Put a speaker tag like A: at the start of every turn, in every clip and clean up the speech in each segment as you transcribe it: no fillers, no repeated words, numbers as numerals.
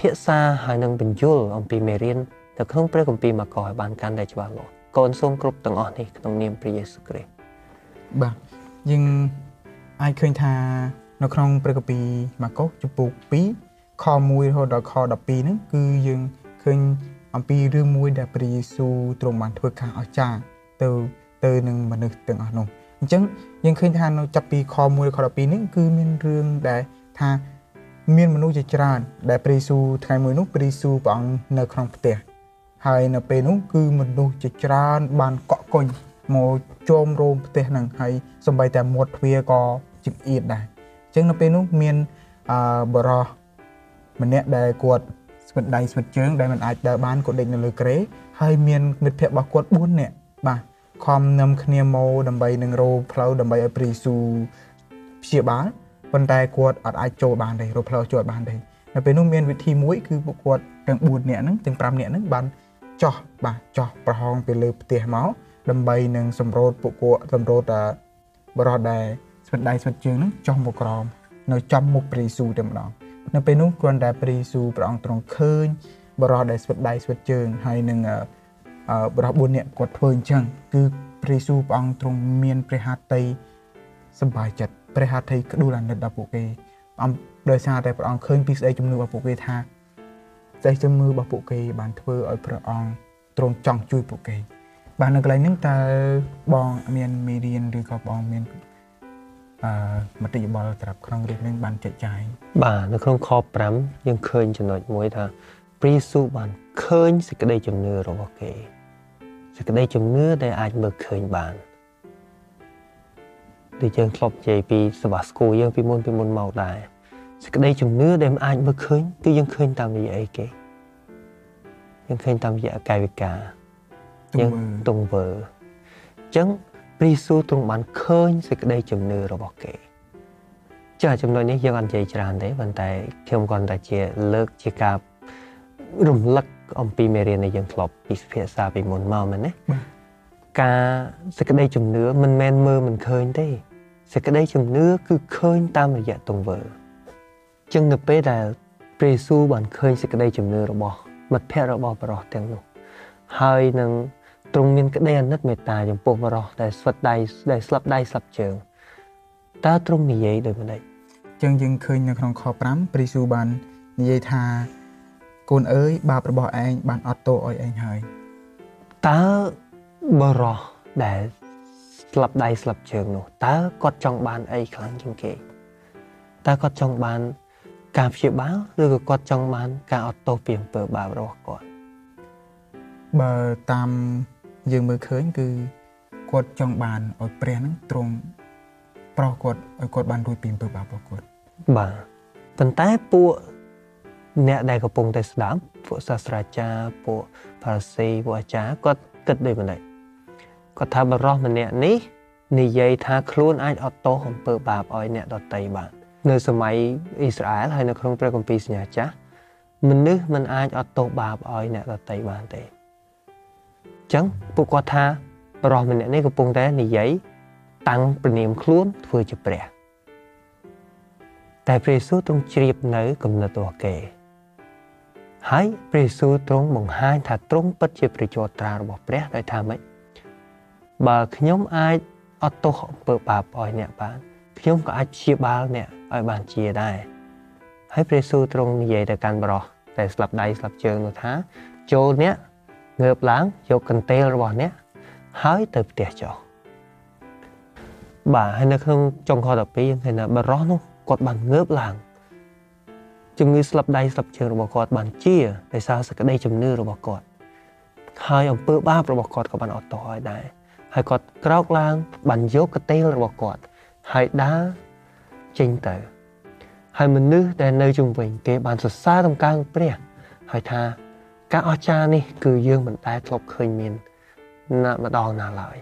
A: ភាសាហើយនឹងបញ្យលអំពីមេរៀននៅក្នុងព្រះគម្ពីរម៉ាកុសឲ្យបានកាន់តែច្បាស់លាស់កូនសូមគ្រប់ទាំងអស់នេះក្នុងនាមព្រះយេស៊ូវគ្រីស្ទ
B: បាទយើងអាចឃើញថានៅក្នុងព្រះគម្ពីរម៉ាកុសចំពោះ2ខ1រហូតដល់ខ12ហ្នឹងគឺយើងឃើញអំពីរឿងមួយដែលព្រះយេស៊ូវទ្រង់បានធ្វើការអស្ចារ្យទៅនឹងមនុស្សទាំងអស់នោះអញ្ចឹងយើងឃើញថានៅចាប់ពីខ1ដល់ខ12នេះគឺមានរឿងដែលថាមានមនុស្សជាច្រើនដែលព្រះយេស៊ូវថ្ងៃមួយនោះព្រះយេស៊ូវព្រះអង្គនៅក្នុងផ្ទះហើយនៅពេលនោះគឺមនុស្សជាច្រើនបានកក់កុញមកជុំរោមផ្ទះហ្នឹងហើយសម្បីតែមាត់ទ្វារក៏ចង្អៀតដែរអញ្ចឹងនៅពេលនោះមានបរិះម្នាក់ដែលគាត់ស្វិតដៃស្វិតជើងដែលមិនអាចដើរបានគាត់ដេកនៅលើគ្រែហើយមានមិត្តភ័ក្តិរបស់គាត់4នាក់បាទខំនឹមគ្នាមកដើម្បីនឹងរោផ្លូវដើម្បីឲ្យព្រះយេស៊ូវព្យាបាលប៉ុន្តែគាត់អត់អាចចូលបានទេរកផ្លូវចូលបានទេនៅពេលនោះមានវិធីមួយគឺពួកគាត់ទាំង4នាក់ហ្នឹងទាំង5នាក់ហ្នឹងបានចោះប្រហោងពីលើផ្ទះមកដើម្បីនឹងសម្រូតពួកគាត់សម្រូតបរិះដែលស្វិតដៃស្វិតជើងហ្នឹងចុះមកក្រោមនៅចំមុខព្រះយេស៊ូវតែម្ដងនៅពេលនោះគ្រាន់តែព្រះយេស៊ូវព្រះអង្គទ្រង់ឃើញបរិះដែលស្វិតដៃស្វិតជើងហើយនឹងបរិះ4នាក់គាត់ធ្វើអញ្ចឹងគឺព្រះយេស៊ូវព្រះអង្គទ្រង់មានព្រះហត្ថីសប្បាយចិត្តព្រះហត្ថីក្ដួលអាណិតដល់ពួកគេអង្គដោយសារតែព្រះអង្គឃើញពីស្ដីជំនឿរបស់ពួកគេថាស្ដីជំនឿរបស់ពួកគេបានធ្វើឲ្យព្រះអង្គទ្រង់ចង់ជួយពួកគេបាទនៅកន្លែងហ្នឹងតើបងមានមេរៀនឬក៏បងមានមតិយោបល់សម្រាប់ក្នុងរឿងនេះបានចែកចាយ
A: បាទនៅក្នុងខ5យើងឃើញចំណុចមួយថាព្រះយេស៊ូវបានឃើញសេចក្តីជំនឿរបស់គេសេចក្តីជំនឿដែលអាចមើលឃើញបានដូចយើងធ្លាប់និយាយពីសបាស្គូយើងពីមុនមកដែរសេចក្តីជំនឿដែលមិនអាចមើលឃើញគឺយើងឃើញតាមរយៈអីគេយើងឃើញតាមរយៈកាយវិការយើងទង្វើអញ្ចឹងព្រះយេស៊ូវទ្រង់បានឃើញសេចក្តីជំនឿរបស់គេចាចំណុចនេះយើងអត់និយាយច្រើនទេប៉ុន្តែខ្ញុំគ្រាន់តែជាលើកជាការរំលឹកអំពីមេរៀនដែលយើងធ្លាប់ពិភាក្សាពីមុនមកមែនទេការសេចក្តីជំនឿមិនមែនមើលមិនឃើញទេសេចក្តីជំនឿគឺឃើញតាមរយៈទង្វើអញ្ចឹងនៅពេលដែលព្រះយេស៊ូវបានឃើញសេចក្តីជំនឿរបស់មិត្តភ័ក្តិរបស់បរិះទាំងនោះហើយនឹងទ្រង់មានក្តីអាណិតមេត្តាចំពោះបរិះដែលស្វិតដៃដែលស្លាប់ដៃស្លាប់ជើងតើទ្រង់និយាយដូចម្ដេច
B: អញ្ចឹងយើងឃើញនៅក្នុងខ5ព្រះយេស៊ូវបាននិយាយថាកូនអើយបាបរបស់ឯងបានអត់ទោសឲ្យឯងហើយ
A: តើបរិះដែលស្លាប់ដៃស្លាប់ជើងនោះតើគាត់ចង់បានអីខ្លាំងជាងគេតើគាត់ចង់បានការព្យាបាលឬក៏គាត់ចង់បានការអត់ទោសពីអំពើបាបរបស់គាត់
B: បើតាមយើងមើលឃើញគឺគាត់ចង់បានឲ្យព្រះហ្នឹងទ្រង់ប្រោសគាត់ឲ្យគាត់បានរួចពីអំពើបាបរបស់គាត់
A: បាទប៉ុន្តែពួកអ្នកដែលកំពុងតែស្ដាប់ពួកសាស្ត្រាចារ្យពួកផារីស៊ីពួកអាចារ្យគាត់គិតដូចនេះគាត់ថាបរិះម្នាក់នេះនិយាយថាខ្លួនអាចអត់ទោសអំពើបាបឲ្យអ្នកដទៃបាននៅសម័យអ៊ីស្រាអែលហើយនៅក្នុងព្រះគម្ពីរសញ្ញាចាស់មនុស្សមិនអាចអត់ទោសបាបឲ្យអ្នកដទៃបានទេអញ្ចឹងពួកគាត់ថាបរិះម្នាក់នេះកំពុងតែនិយាយតាំងព្រះនាមខ្លួនធ្វើជាព្រះតែព្រះយេស៊ូវទ្រង់ជ្រាបនៅគំនិតរបស់គេហើយព្រះយេស៊ូវទ្រង់បង្ហាញថាទ្រង់ពិតជាព្រះជន្មត្រារបស់ព្រះដោយថាម៉េចបើខ្ញុំអាចអត់ទោសអំពើបាបឲ្យអ្នកបានខ្ញុំក៏អាចព្យាបាលអ្នកឲ្យបានជាដែរហើយព្រះយេស៊ូវទ្រង់និយាយទៅកាន់បរិះតែស្លាប់ដៃស្លាប់ជើងនោះថាចូលអ្នកងើបឡើងយកកន្ទេលរបស់អ្នកហើយទៅផ្ទះចុះបាទហើយនៅក្នុងចុងខ12យើងឃើញថាបរិះនោះគាត់បានងើបឡើងជំងឺស្លាប់ដៃស្លាប់ជើងរបស់គាត់បានជាដោយសារសេចក្តីជំនឿរបស់គាត់ហើយអំពើបាបរបស់គាត់ក៏បានអត់ទោសឲ្យដែរហើយគាត់ក្រោកឡើងបានយកកន្ទេលរបស់គាត់ហើយដើរចេញទៅហើយមនុស្សដែលនៅជុំវិញគេបានសរសើរតម្កើងព្រះហើយថាការអស្ចារ្យនេះគឺយើងមិនដែលធ្លាប់ឃើញមានណាម្ដងណាឡើយ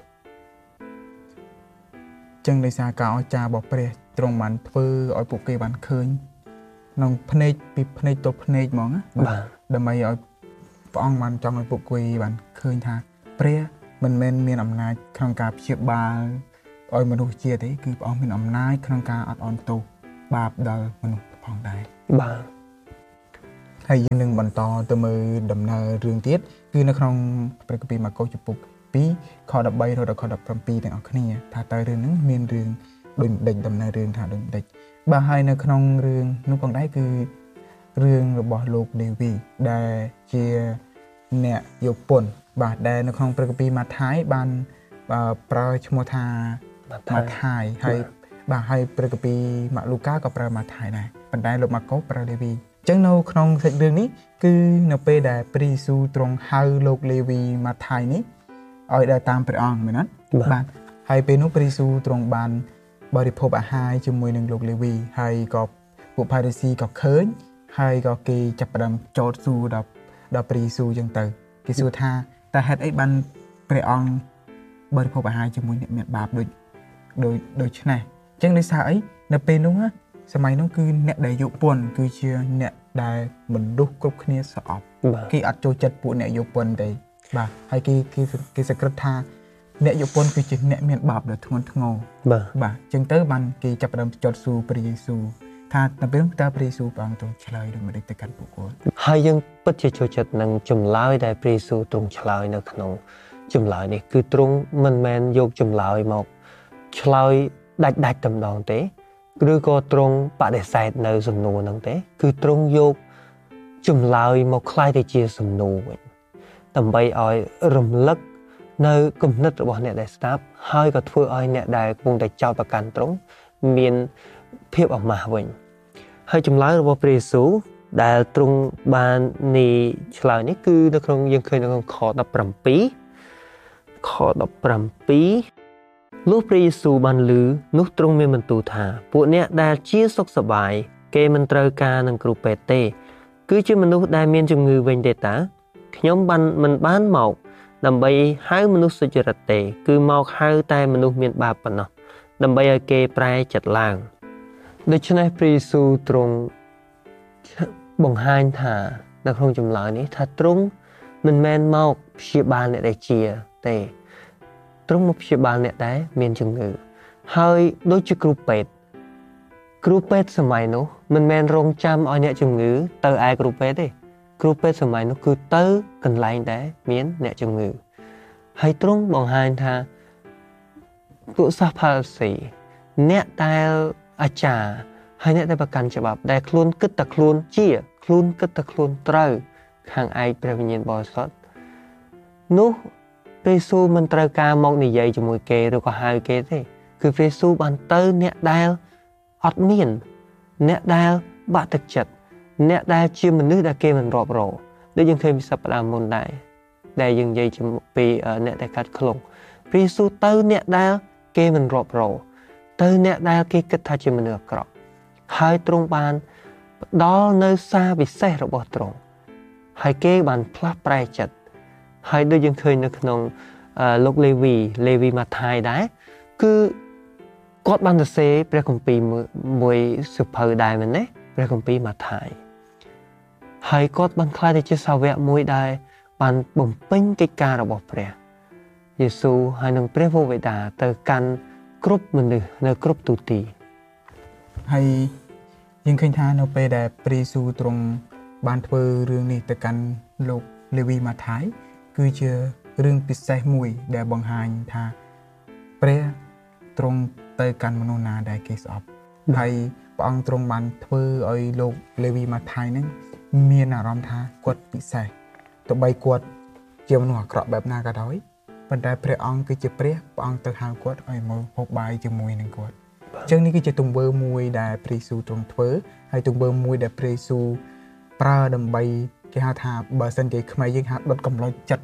B: ចឹងដោយសារការអស្ចារ្យរបស់ព្រះទ្រង់បានធ្វើឲ្យពួកគេបានឃើញក្នុងភ្នែកពីភ្នែកទៅភ្នែកហ្មងណា
A: បាទ
B: ដើម្បីឲ្យព្រះអង្គបានចង់ឲ្យពួកគេបានឃើញថាព្រះមិនមែនមានអំណាចក្នុងការព្យាបាលឲ្យមនុស្សជាទេគឺព្រះអង្គមានអំណាចក្នុងការអត់អន់ទោសបាបដល់មនុស្សផងដែរ
A: បាទ
B: ហើយយើងនឹងបន្តទៅមើលដំណើររឿងទៀតគឺនៅក្នុងព្រះគម្ពីរម៉ាកុសចំពុក2ខ13ដល់ខ17ទាំងអស់គ្នាថាតើរឿងហ្នឹងមានរឿងដូចម្ដេចដំណើររឿងថាដូចម្ដេចបាទហើយនៅក្នុងរឿងនោះផងដែរគឺរឿងរបស់លោកលេវីដែលជាអ្នកយកពន្ធបាទដែលនៅក្នុងព្រះគម្ពីរម៉ាថាយបានប្រើឈ្មោះថាម៉ាថាយហើយបាទហើយព្រះគម្ពីរម៉ាលូកាក៏ប្រើម៉ាថាយដែរប៉ុន្តែលោកម៉ាកុសប្រើលេវីអញ្ចឹងនៅក្នុងសាច់រឿងនេះគឺនៅពេលដែលព្រះយេស៊ូវទ្រង់ហៅលោកលេវីម៉ាថាយនេះឲ្យដើរតាមព្រះអង្គមែនទេបាទហើយពេលនោះព្រះយេស៊ូវទ្រង់បានបរិភោគអាហារជាមួយនឹងលោកលេវីហើយក៏ពួកផារីស៊ីក៏ឃើញហើយក៏គេចាប់ផ្ដើមចោទសួរដល់ព្រះយេស៊ូវអញ្ចឹងទៅគេសួរថាតើហេតុអីបានព្រះអង្គបរិភោគអាហារជាមួយអ្នកមានបាបដូចនេះអញ្ចឹងដោយសារអីនៅពេលនោះសម័យនោះគឺអ្នកដែលយកពន្ធគឺជាអ្នកដែលមនុស្សគ្រប់គ្នាស្អប់គេអត់ចូលចិត្តពួកអ្នកយកពន្ធទេបាទហើយគេសង្កត់ថាអ្នកយកពន្ធគឺជាអ្នកមានបាបដ៏ធ្ងន់ធ្ងរបាទអញ្ចឹងទៅបានគេចាប់ផ្ដើមចោទសួរព្រះយេស៊ូវថានៅពេលតើព្រះយេស៊ូវព្រះអង្គទ្រង់ឆ្លើយដូចម្តេចទៅកាន់ពួកគាត់
A: ហើយយើងពិតជាចូលចិត្តនឹងចម្លើយដែលព្រះយេស៊ូវទ្រង់ឆ្លើយនៅក្នុងចម្លើយនេះគឺទ្រង់មិនមែនយកចម្លើយមកឆ្លើយដាច់តែម្ដងទេឬក៏ទ្រង់បដិសេធនៅសំណួរហ្នឹងទេគឺទ្រង់យកចម្លើយមកคล้ายទៅជាសំណួរវិញដើម្បីឲ្យរំលឹកនៅគំនិតរបស់អ្នកដែលស្ដាប់ហើយក៏ធ្វើឲ្យអ្នកដែលកំពុងតែចោទប្រកាន់ទ្រង់មានភាពអាម៉ាស់វិញហើយចម្លើយរបស់ព្រះយេស៊ូវដែលទ្រង់បាននេះឆ្លើយនេះគឺនៅក្នុងយើងឃើញនៅក្នុងខ17លុះព្រះយេស៊ូវបានឮនោះទ្រង់មានបន្ទូលថាពួកអ្នកដែលជាសុខសប្បាយគេមិនត្រូវការនឹងគ្រូពេទ្យទេគឺជាមនុស្សដែលមានជំងឺវិញទេតាខ្ញុំមិនបានមកដើម្បីហៅមនុស្សសុចរិតទេគឺមកហៅតែមនុស្សមានបាបប៉ុណ្ណោះដើម្បីឲ្យគេប្រែចិត្តឡើងដូច្នេះព្រះយេស៊ូវទ្រង់បង្ហាញថានៅក្នុងចម្លើយនេះថាទ្រង់មិនមែនមកព្យាបាលអ្នកដែលជាទេទ្រង់មកព្យាបាលអ្នកដែលមានជំងឺហើយដូចជាគ្រូពេទ្យសម័យនោះមិនមែនរងចាំឲ្យអ្នកជំងឺទៅឯគ្រូពេទ្យទេគ្រូពេទ្យសម័យនោះគឺទៅកន្លែងដែលមានអ្នកជំងឺហើយទ្រង់បង្ហាញថាពួកសាសផារីស៊ីអ្នកដែលអាចារ្យហើយអ្នកដែលប្រកាន់ច្បាប់ដែលខ្លួនគិតតែខ្លួនជាខ្លួនគិតតែខ្លួនត្រូវខាងឯកព្រះវិញ្ញាណបរិសុទ្ធនោះព្រះយេស៊ូវមិនត្រូវការមកនិយាយជាមួយគេឬក៏ហៅគេទេគឺព្រះយេស៊ូវបានទៅអ្នកដែលអត់មានអ្នកដែលបាក់ទឹកចិត្តអ្នកដែលជាមនុស្សដែលគេមិនរាប់រកដូចយើងឃើញពីសប្តាហ៍មុនដែរដែលយើងនិយាយពីអ្នកដែលកាត់ខ្លងព្រះយេស៊ូវទៅអ្នកដែលគេមិនរាប់រកទៅអ្នកដែលគេគិតថាជាមនុស្សអាក្រក់ហើយទ្រង់បានផ្ដល់នៅសារពិសេសរបស់ទ្រង់ហើយគេបានផ្លាស់ប្រែចិត្តហើយដូចយើងឃើញនៅក្នុងលោកលេវីម៉ាថាយដែរគឺគាត់បានសរសេរព្រះគម្ពីរមួយសៀវភៅដែរមែនទេព្រះគម្ពីរម៉ាថាយហើយគាត់បានក្លាយទៅជាសាវកមួយដែលបានបំពេញកិច្ចការរបស់ព្រះយេស៊ូវហើយនឹងព្រះវរបិតាទៅកាន់គ្រប់មនុស្សនៅគ្រប់ទូទី
B: ហើយយើងឃើញថានៅពេលដែលព្រះយេស៊ូវទ្រង់បានធ្វើរឿងនេះទៅកាន់លោកលេវីម៉ាថាយគឺជារឿងពិសេសមួយដែលបង្ហាញថាព្រះទ្រង់ទៅកាន់មនុស្សណាដែលគេស្អប់ហើយព្រះអង្គទ្រង់បានធ្វើឲ្យលោកលេវីម៉ាថាយហ្នឹងមានអារម្មណ៍ថាគាត់ពិសេសទោះបីគាត់ជាមនុស្សអាក្រក់បែបណាក៏ដោយប៉ុន្តែព្រះអង្គគឺជាព្រះអង្គទៅហៅគាត់ឲ្យមកហូបបាយជាមួយនឹងគាត់អញ្ចឹងនេះគឺជាទង្វើមួយដែលព្រះយេស៊ូវទ្រង់ធ្វើហើយទង្វើមួយដែលព្រះយេស៊ូវប្រើដើម្បីគេហៅថាបើសិនជាខ្មែរយើងហៅដុតកំឡុចចិត្ត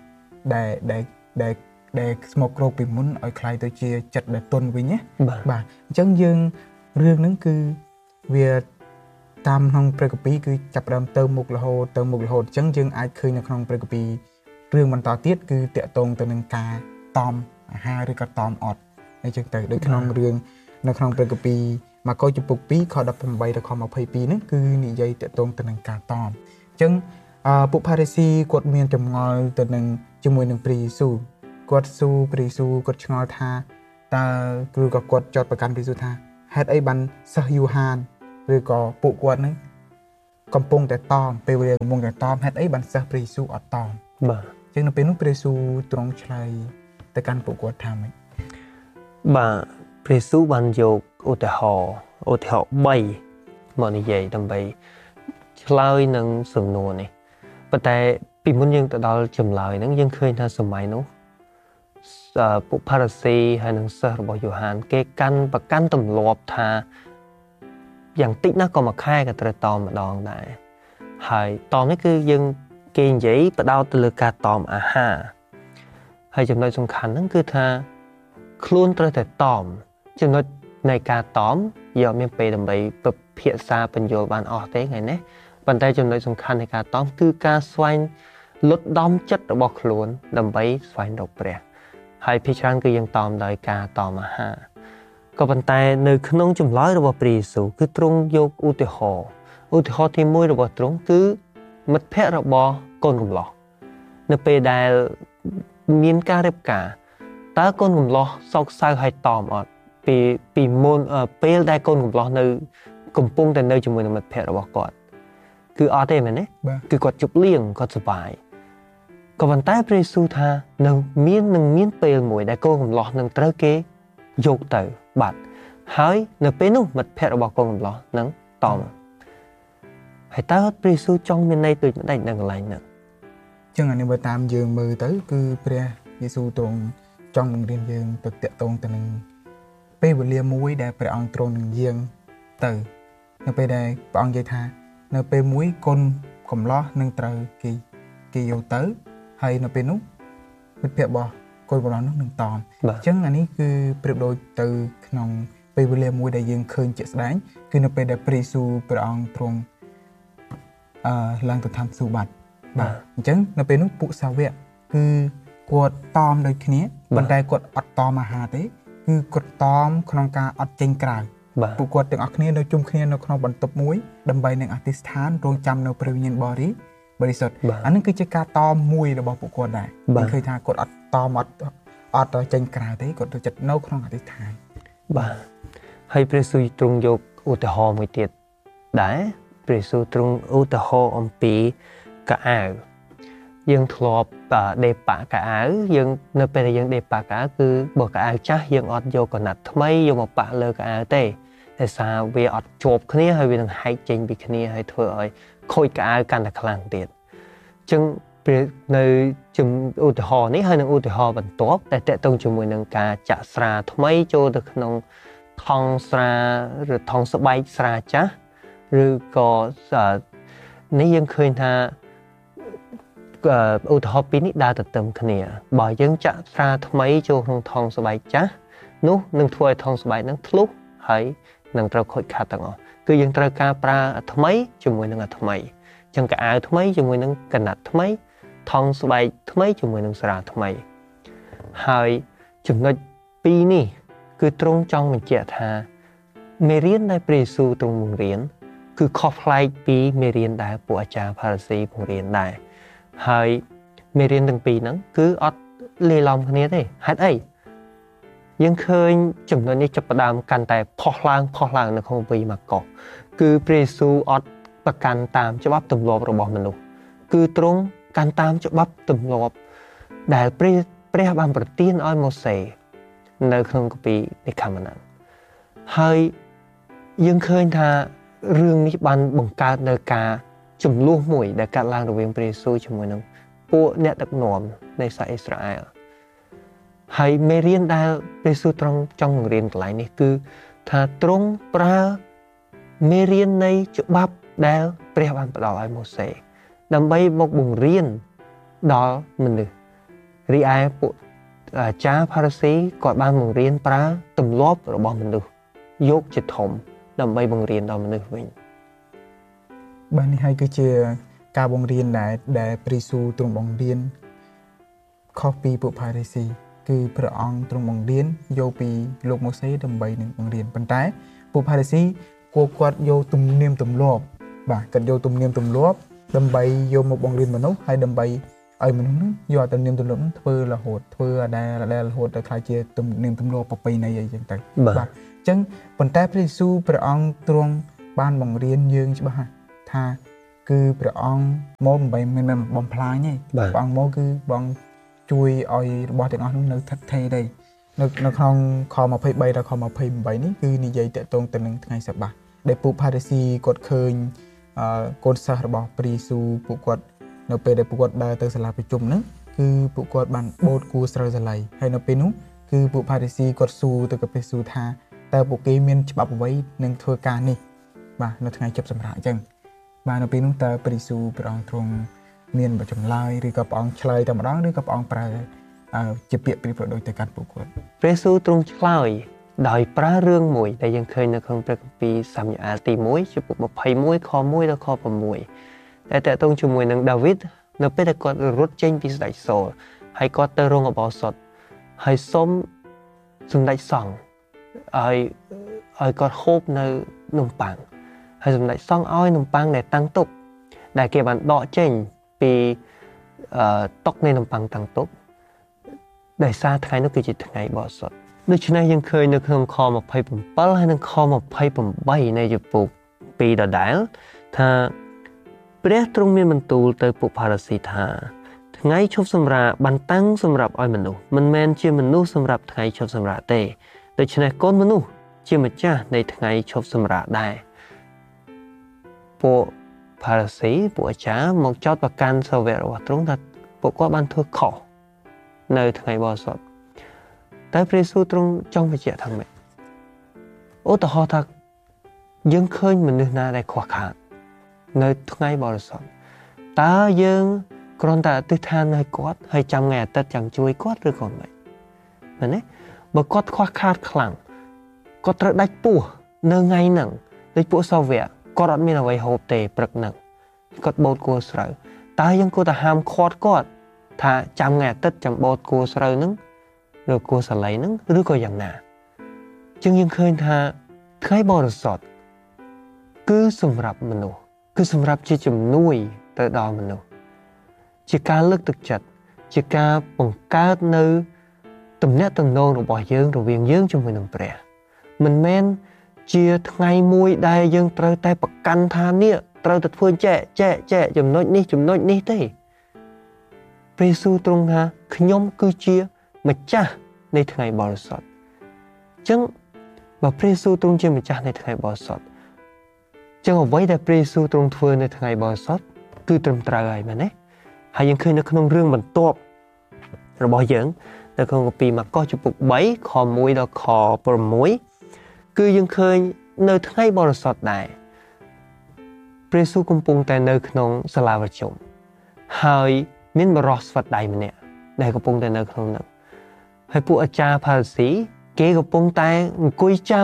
B: ដែលស្មោកគ្រោកពីមុនឲ្យคล้ายទៅជាចិត្តដែលទន់វិញណាបាទអញ្ចឹងយើងរឿងហ្នឹងគឺវាតាមក្នុងព្រះគម្ពីរគឺចាប់ផ្ដើមទៅមុខរហូតអញ្ចឹងយើងអាចឃើញនៅក្នុងព្រះគម្ពីររឿងបន្តទៀតគឺតកតងទៅនឹងការតមអាហារឬក៏តមអត់អញ្ចឹងទៅដូចក្នុងរឿងនៅក្នុងព្រះគម្ពីរម៉ាកុសចំពុក2ខ18ដល់ខ22ហ្នឹងគឺនិយាយតកតងទៅនឹងការតមអញ្ចឹងពួកផារីស៊ីគាត់មានចម្ងល់ទៅនឹងជាមួយនឹងព្រះយេស៊ូវគាត់សួរព្រះយេស៊ូវគាត់ឆ្ងល់ថាតើគឺក៏គាត់ចោទប្រកាន់ព្រះយេស៊ូវថាហេតុអីបានសិស្សយូហានឬក៏ពួកគាត់ហ្នឹងកំពុងតែតមពេលវេលាកំពុងតែតមហេតុអីបានសិស្សព្រះយេស៊ូវអត់តម
A: បាទ
B: អញ្ចឹងនៅពេលនោះព្រះយេស៊ូវទ្រង់ឆ្លើយទៅកាន់ពួកគាត់ថាម៉េច
A: បាទព្រះយេស៊ូវបានយកឧទាហរណ៍3មកនិយាយដើម្បីឆ្លើយនឹងសំណួរនេះប៉ុន្តែពីមុនយើងទៅដល់ចម្លើយហ្នឹងយើងឃើញថាសម័យនោះពួកផារ៉ាស៊ីហើយនិងសិស្សរបស់យ៉ូហានគេប្រកាន់ទម្លាប់ថាយ៉ាងតិចណាស់ក៏មួយខែក៏ត្រូវតមម្ដងដែរហើយតមនេះគឺយើងគេនិយាយបដោតទៅលើការតមអាហារហើយចំណុចសំខាន់ហ្នឹងគឺថាខ្លួនត្រូវតែតមចំណុចនៃការតមយកមានពេលដើម្បីពិភាក្សាបញ្យល់បានអស់ទេថ្ងៃនេះប៉ុន្តែចំណុចសំខាន់នៃការតមគឺការស្វែងលុតដំចិត្តរបស់ខ្លួនដើម្បីស្វែងរកព្រះហើយភាគច្រើនគឺយើងតមដោយការតមអាហារក៏ប៉ុន្តែនៅក្នុងចម្លើយរបស់ព្រះយេស៊ូវគឺទ្រង់យកឧទាហរណ៍ទី1របស់ទ្រង់គឺមិត្តភ័ក្តិរបស់កូនកំលោះនៅពេលដែលមានការរៀបការតើកូនកំលោះសោកសៅហើយតមអត់ពីមុនពេលដែលកូនកំលោះនៅកំពុងតែនៅជាមួយនឹងមិត្តភ័ក្តិរបស់គាត់គឺអត់ទេមែនទេគឺគាត់ជប់លៀងគាត់សប្បាយក៏ប៉ុន្តែព្រះយេស៊ូវថានឹងមានពេលមួយដែលកូនកំលោះនឹងត្រូវគេយកទៅបាត់ហើយនៅពេលនោះមិត្តភ័ក្តិរបស់កូនកំលោះនឹងតមហើយតើព្រះយេស៊ូវចង់មានន័យដូចម្ដេចនៅកន្លែងហ្នឹង
B: ចឹងអានេះបើតាមយើងមើលទៅគឺព្រះយេស៊ូវទ្រង់ចង់បង្រៀនយើងទៅតាក់ទងទៅនឹងពេលវេលាមួយដែលព្រះអង្គទ្រង់នឹងយាងទៅនៅពេលដែលព្រះអង្គនិយាយថានៅពេលមួយកូនកំលោះនឹងត្រូវគេយកទៅហើយនៅពេលនោះមិត្តភ័ក្តិរបស់កូនកំលោះនោះនឹងតមអញ្ចឹងអានេះគឺប្រៀបដូចទៅក្នុងពេលវេលាមួយដែលយើងឃើញជាក់ស្ដែងគឺនៅពេលដែលព្រះយេស៊ូវព្រះអង្គទ្រង់ឡើងទៅឋានសួគ៌បាត់បាទអញ្ចឹងនៅពេលនោះពួកសាវកគឺគាត់តមដូចគ្នាប៉ុន្តែគាត់អត់តមអាហារទេគឺគាត់តមក្នុងការអត់ចេញក្រៅពួកគាត់ទាំងអស់គ្នានៅជុំគ្នានៅក្នុងបន្ទប់មួយដើម្បីនឹងអធិស្ឋានរងចាំនៅព្រះវិញ្ញាណបរិសុទ្ធអានេះគឺជាការតមមួយរបស់ពួកគាត់ដែរគេឃើញថាគាត់អត់តមអត់ចេញក្រៅទេគាត់ទៅចិត្តនៅក្នុងអធិស្ឋាន
A: បាទហើយព្រះយេស៊ូវទ្រង់យកឧទាហរណ៍មួយទៀតដែរព្រះយេស៊ូវទ្រង់ឧទាហរណ៍អំពីកៅអៅយើងធ្លាប់ដេប៉ាកៅអៅយើងនៅពេលដែលយើងដេប៉ាកៅអៅគឺបើកៅអៅចាស់យើងអត់យកកណាត់ថ្មីយកមកប៉ាក់លើកៅអៅទេដោយសារវាអត់ជាប់គ្នាហើយវានឹងហែកចេញពីគ្នាហើយធ្វើឲ្យខូចកៅអៅកាន់តែខ្លាំងទៀតអញ្ចឹងនៅឧទាហរណ៍នេះហើយនឹងឧទាហរណ៍បន្ទាប់តែតកតងជាមួយនឹងការចាក់ស្រាថ្មីចូលទៅក្នុងថង់ស្រាឬថង់ស្បែកស្រាចាស់ឬក៏នេះយើងឃើញថាឧទាហរណ៍ពីរនេះដើរទន្ទឹមគ្នាបើយើងចាក់ស្រាថ្មីចូលក្នុងថង់ស្បែកចាស់នោះនឹងធ្វើឲ្យថង់ស្បែកនឹងធ្លុះហើយនឹងត្រូវខូចខាតទាំងអស់គឺយើងត្រូវការប្រើថ្មីជាមួយនឹងថ្មីអញ្ចឹងកៅអៅថ្មីជាមួយនឹងកណាត់ថ្មីថង់ស្បែកថ្មីជាមួយនឹងស្រាថ្មីហើយចំណុចពីរនេះគឺទ្រង់ចង់បញ្ជាក់ថាមេរៀនដែលព្រះយេស៊ូវទ្រង់បង្រៀនគឺខុសប្លែកពីមេរៀនដែលពួកអាចារ្យផារ៉ាស៊ីបង្រៀនដែរហើយមេរៀនទាំងពីរហ្នឹងគឺអត់លាយឡំគ្នាទេហេតុអីយើងឃើញចំណុចនេះចាប់ផ្ដើមកាន់តែផុសឡើងនៅក្នុងវិម៉ាកុសគឺព្រះយេស៊ូវអត់ប្រកាន់តាមច្បាប់ទម្លាប់របស់មនុស្សគឺទ្រង់កាន់តាមច្បាប់ទម្លាប់ដែលព្រះបានប្រទានឲ្យម៉ូសេនៅក្នុងគម្ពីរនិកាម៉ានហើយយើងឃើញថារឿងនេះបានបង្កើតនៅការចំនួនមួយដែលកាត់ឡើងរវាងព្រះយេស៊ូវជាមួយនឹងពួកអ្នកដឹកនាំនៃសាសអ៊ីស្រាអែលហើយមេរៀនដែលព្រះយេស៊ូវទ្រង់ចង់បង្រៀនកន្លែងនេះគឺថាទ្រង់ប្រើមេរៀននៃច្បាប់ដែលព្រះបានផ្ដល់ឲ្យម៉ូសេដើម្បីមកបង្រៀនដល់មនុស្សរីឯពួកអាចារ្យផារ៉ាស៊ីគាត់បានបង្រៀនប្រើទម្លាប់របស់មនុស្សយកជាធំដើម្បីបង្រៀនដល់មនុស្សវិញ
B: បាទនេះហើយគឺជាការបង្រៀនដែលព្រះយេស៊ូវទ្រង់បង្រៀនខុសពីពួកផារ៉ាស៊ីគឺព្រះអង្គទ្រង់បង្រៀនយកពីលោកម៉ូសេដើម្បីនឹងបង្រៀនប៉ុន្តែពួកផារ៉ាស៊ីគាត់យកទំនៀមទម្លាប់បាទគាត់យកទំនៀមទម្លាប់ដើម្បីយកមកបង្រៀនមនុស្សហើយដើម្បីឲ្យមនុស្សនឹងយកទំនៀមទម្លាប់នឹងធ្វើរហូតដែលរហូតដល់ខ្លាចជាទំនៀមទម្លាប់ប្រពៃណីអីចឹងទៅបាទអញ្ចឹងប៉ុន្តែព្រះយេស៊ូវព្រះអង្គទ្រង់បានបង្រៀនយើងច្បាស់ថាគឺព្រះអង្គមកមិនមែនបំផ្លាញទេព្រះអង្គមកគឺបងជួយឲ្យរបស់ទាំងអស់នោះនៅថិតថេរដែរនៅក្នុងខ23ដល់ខ28នេះគឺនិយាយតាក់ទងទៅនឹងថ្ងៃសបាតដែលពួកផារីស៊ីគាត់ឃើញកូនសិស្សរបស់ព្រះយេស៊ូវពួកគាត់នៅពេលដែលពួកគាត់ដើរទៅសាលាប្រជុំហ្នឹងគឺពួកគាត់បានបូតគួរស្រូវសាលីហើយនៅពេលនោះគឺពួកផារីស៊ីគាត់សួរទៅกับព្រះយេស៊ូវថាតើពួកគេមានច្បាប់អ្វីនឹងធ្វើការនេះបាទនៅថ្ងៃជប់សម្រាប់អញ្ចឹងបាទនៅពេលនោះតើព្រះយេស៊ូវព្រះអង្គទ្រង់មានបចម្លើយឬក៏ព្រះអង្គឆ្លើយតែម្ដងឬក៏ព្រះអង្គប្រើជាពាក្យប្រៀបប្រដូចទៅកាន់ពួកគាត់
A: ព្រះយេស៊ូវទ្រង់ឆ្លើយដោយប្រើរឿងមួយដែលយើងឃើញនៅក្នុងព្រះគម្ពីរសាមុអែលទី1ចំពោះ21ខ1ដល់ខ6ដែលតើតងជាមួយនឹងដាវីតនៅពេលដែលគាត់រត់ចេញពីស្ដេចសូលហើយគាត់ទៅរងឧបោសថហើយសុំសម្ដេចសង្ឃឲ្យគាត់ហូបនៅនំប៉័ងហើយសម្ដេចសង្ឃឲ្យនំប៉័ងដែលតាំងទុកដែលគេបានដកចេញពីតុកនៃនំប៉័ងតាំងទុកដោយសារថ្ងៃនោះគឺជាថ្ងៃបរិសុទ្ធដូច្នេះយើងឃើញនៅក្នុងខ27ហើយនិងខ28នៃជំពូក2ដដែលថាព្រះទ្រង់មានបន្ទូលទៅពួកផារីស៊ីថាថ្ងៃឈប់សម្រាកបានតាំងសម្រាប់ឲ្យមនុស្សមិនមែនជាមនុស្សសម្រាប់ថ្ងៃឈប់សម្រាកទេដូច្នេះកូនមនុស្សជាម្ចាស់នៃថ្ងៃឈប់សម្រាកដែរពួកផារីស៊ីពួកអាចារ្យមកចោទប្រកាន់សាវករបស់ទ្រង់ថាពួកគាត់បានធ្វើខុសនៅថ្ងៃបរិសុទ្ធតែព្រះយេស៊ូវទ្រង់ចង់បញ្ជាក់ថាម៉េចឧទាហរណ៍ថាយើងឃើញមនុស្សណាដែលខ្វះខាតនៅថ្ងៃបរិសុទ្ធតើយើងគ្រាន់តែអធិដ្ឋានឲ្យគាត់ហើយចាំថ្ងៃអាទិត្យចាំជួយគាត់ឬក៏មិនមែនទេបើគាត់ខ្វះខាតខ្លាំងគាត់ត្រូវដាច់ពោះនៅថ្ងៃហ្នឹងដូចពួកសាវកគាត់អត់មានអ្វីហូបទេព្រឹកហ្នឹងគាត់បូតគួរស្រូវតើយើងគួរតែហាមឃាត់គាត់ថាចាំថ្ងៃអាទិត្យចាំបូតគួរស្រូវហ្នឹងឬគួរសាលីហ្នឹងឬក៏យ៉ាងណាជាងយើងឃើញថាថ្ងៃបរិសុទ្ធគឺសម្រាប់មនុស្សគឺសម្រាប់ជាជំនួយទៅដល់មនុស្សជាការលើកទឹកចិត្តជាការបង្កើតនៅទំនាក់ទំនងរបស់យើងរវាងយើងជាមួយនឹងព្រះមិនមែនជាថ្ងៃមួយដែលយើងត្រូវតែប្រកាន់ថានេះត្រូវតែធ្វើចែកចំណុចនេះទេព្រះយេស៊ូវទ្រង់ថាខ្ញុំគឺជាម្ចាស់នៃថ្ងៃបរិសុទ្ធអញ្ចឹងបើព្រះយេស៊ូវទ្រង់ជាម្ចាស់នៃថ្ងៃបរិសុទ្ធចឹងអ្វីដែលព្រះយេស៊ូវទ្រង់ធ្វើនៅថ្ងៃបរិសុទ្ធគឺត្រឹមត្រូវហើយមែនទេហើយយើងឃើញនៅក្នុងរឿងបន្ទាប់របស់យើងនៅក្នុងកាពីម៉ាកុសជំពូក3ខ1ដល់ខ6គឺយើងឃើញនៅថ្ងៃបរិសុទ្ធដែរព្រះយេស៊ូវកំពុងតែនៅក្នុងសាលាប្រជុំហើយមានបរិសុទ្ធស្វិតដៃម្នាក់ដែលកំពុងតែនៅក្នុងនោះហើយពួកអាចារ្យផារីស៊ីគេកំពុងតែអង្គុយចាំ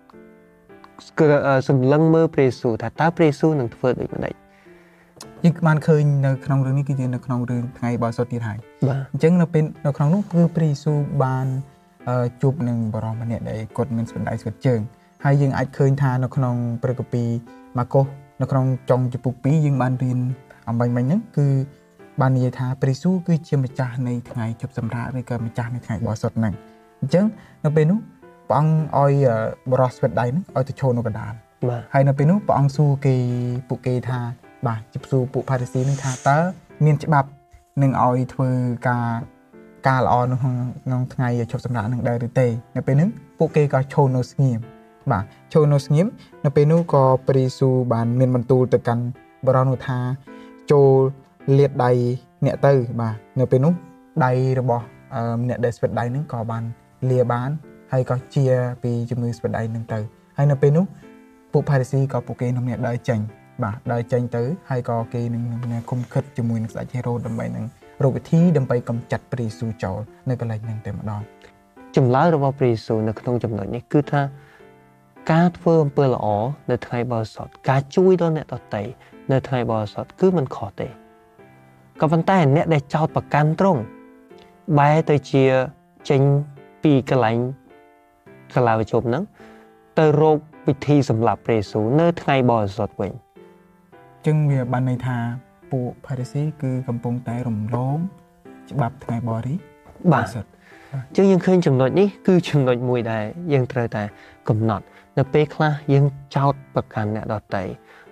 A: សម្លឹងមើលព្រះយេស៊ូវថាតើព្រះយេស៊ូវនឹងធ្វើដូចម្តេច
B: យើងបានឃើញនៅក្នុងរឿងនេះគឺជានៅក្នុងរឿងថ្ងៃបរិសុទ្ធទៀតហើយអញ្ចឹងនៅពេលនៅក្នុងនោះគឺព្រះយេស៊ូវបានជួបនឹងបរិសម្នាក់ដែលគាត់មានស្វណ្ដៃស្វិតជើងហើយយើងអាចឃើញថានៅក្នុងព្រះគម្ពីរម៉ាកុសនៅក្នុងចុងជំពូក2យើងបានរៀនអំបញ្ញមិញហ្នឹងគឺបាននិយាយថាព្រះយេស៊ូវគឺជាម្ចាស់នៃថ្ងៃជប់សម្រាកឬក៏ម្ចាស់នៃថ្ងៃបរិសុទ្ធហ្នឹងអញ្ចឹងនៅពេលនោះព្រះអង្គឲ្យបរិសុទ្ធស្វិតដៃហ្នឹងឲ្យទៅឈរនៅកណ្ដាលហើយនៅពេលនោះព្រះអង្គសួរពួកគេថាបាទជិះសួរពួកផារីស៊ីនឹងថាតើមានច្បាប់នឹងឲ្យធ្វើការល្អនៅក្នុងថ្ងៃជប់សម្រាកនឹងដែរឬទេនៅពេលហ្នឹងពួកគេក៏ឈរនៅស្ងៀមបាទឈរនៅស្ងៀមនៅពេលនោះក៏ព្រះយេស៊ូវបានមានបន្ទូលទៅកាន់បរិសុទ្ធនោះថាចូលលាតដៃអ្នកទៅបាទនៅពេលនោះដៃរបស់អ្នកដែលស្វិតដៃហ្នឹងក៏បានលាបានហើយក៏ជាពីជំងឺស្វិតដៃហ្នឹងទៅហើយនៅពេលនោះពួកផារីស៊ីក៏ពួកគេនាំអ្នកដើរចេញបាទដើរចេញទៅហើយក៏គេនឹងគុំខិតជាមួយនឹងស្ដេចហេរ៉ូតដើម្បីនឹងរកវិធីដើម្បីកំចាត់ព្រះយេស៊ូវចោលនៅកន្លែងហ្នឹងតែម្ដង
A: ចម្លើយរបស់ព្រះយេស៊ូវនៅក្នុងចំណុចនេះគឺថាការធ្វើអំពើល្អនៅថ្ងៃបរិសុទ្ធការជួយដល់អ្នកដទៃនៅថ្ងៃបរិសុទ្ធគឺមិនខុសទេក៏ប៉ុន្តែអ្នកដែលចោទប្រកាន់ទ្រង់បែរទៅជាចេញពីកន្លែងសាលាប្រជុំហ្នឹងទៅរកវិធីសម្លាប់ព្រះយេស៊ូវនៅថ្ងៃបរិសុទ្ធវិញ
B: ចឹងវាបានន័យថាពួកផារីស៊ីគឺកំពុងតែរំលងច្បាប់ថ្ងៃបរិសុទ្ធ
A: ចឹងយើងឃើញចំណុចនេះគឺចំណុចមួយដែលយើងត្រូវតែកំណត់នៅពេលខ្លះយើងចោទប្រកាន់អ្នកដទៃ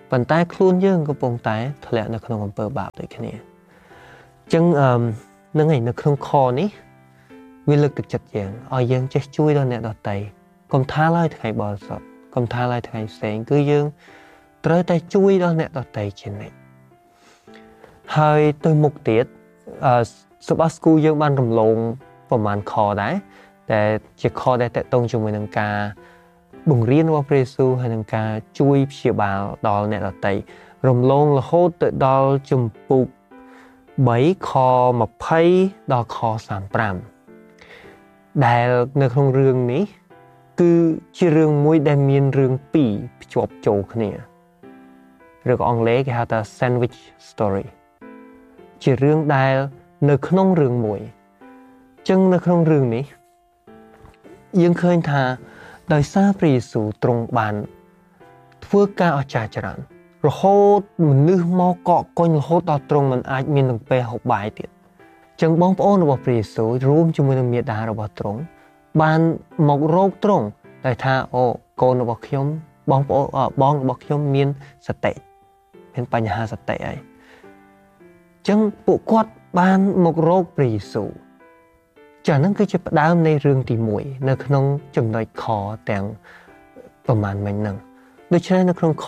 A: ប៉ុន្តែខ្លួនយើងកំពុងតែធ្លាក់នៅក្នុងអំពើបាបដូចគ្នាអញ្ចឹងនឹងឯនៅក្នុងខនេះវាលើកទឹកចិត្តយើងឲ្យយើងចេះជួយដល់អ្នកដទៃកុំថាឡើយថ្ងៃបរិសុទ្ធកុំថាឡើយថ្ងៃផ្សេងគឺយើងត្រូវតែជួយដល់អ្នកដទៃជានិច្ចហើយទៅមុខទៀតសបាស្គូយើងបានរំលងប្រហែលខដែរតែជាខដែលតកតងជាមួយនឹងការបង្រៀនរបស់ព្រះយេស៊ូវហើយនឹងការជួយព្យាបាលដល់អ្នកដទៃរំលងរហូតទៅដល់ជំពូក3ខ20ដល់ខ35ដែលនៅក្នុងរឿងនេះគឺជារឿងមួយដែលមានរឿងពីរភ្ជាប់ចូលគ្នាឬក៏អង់គ្លេសគេហៅថា sandwich story ជារឿងដែលនៅក្នុងរឿងមួយអញ្ចឹងនៅក្នុងរឿងនេះយើងឃើញថាដោយសារព្រះយេស៊ូវទ្រង់បានធ្វើការអស្ចារ្យច្រើនរហូតមនុស្សមកកកកុញរហូតដល់ទ្រង់មិនអាចមាននឹងពេលហូបបាយទៀតអញ្ចឹងបងប្អូនរបស់ព្រះយេស៊ូវរួមជាមួយនឹងមាតារបស់ទ្រង់បានមករកទ្រង់ដែលថាអូកូនរបស់ខ្ញុំបងប្អូនបងរបស់ខ្ញុំមានសតិមានបញ្ហាសតិហើយអញ្ចឹងពួកគាត់បានមករកព្រះយេស៊ូវចា៎ហ្នឹងគឺជាផ្ដើមនៃរឿងទី1នៅក្នុងចំណុចខទាំងប្រហែលមិញហ្នឹងដូច្នេះនៅក្នុងខ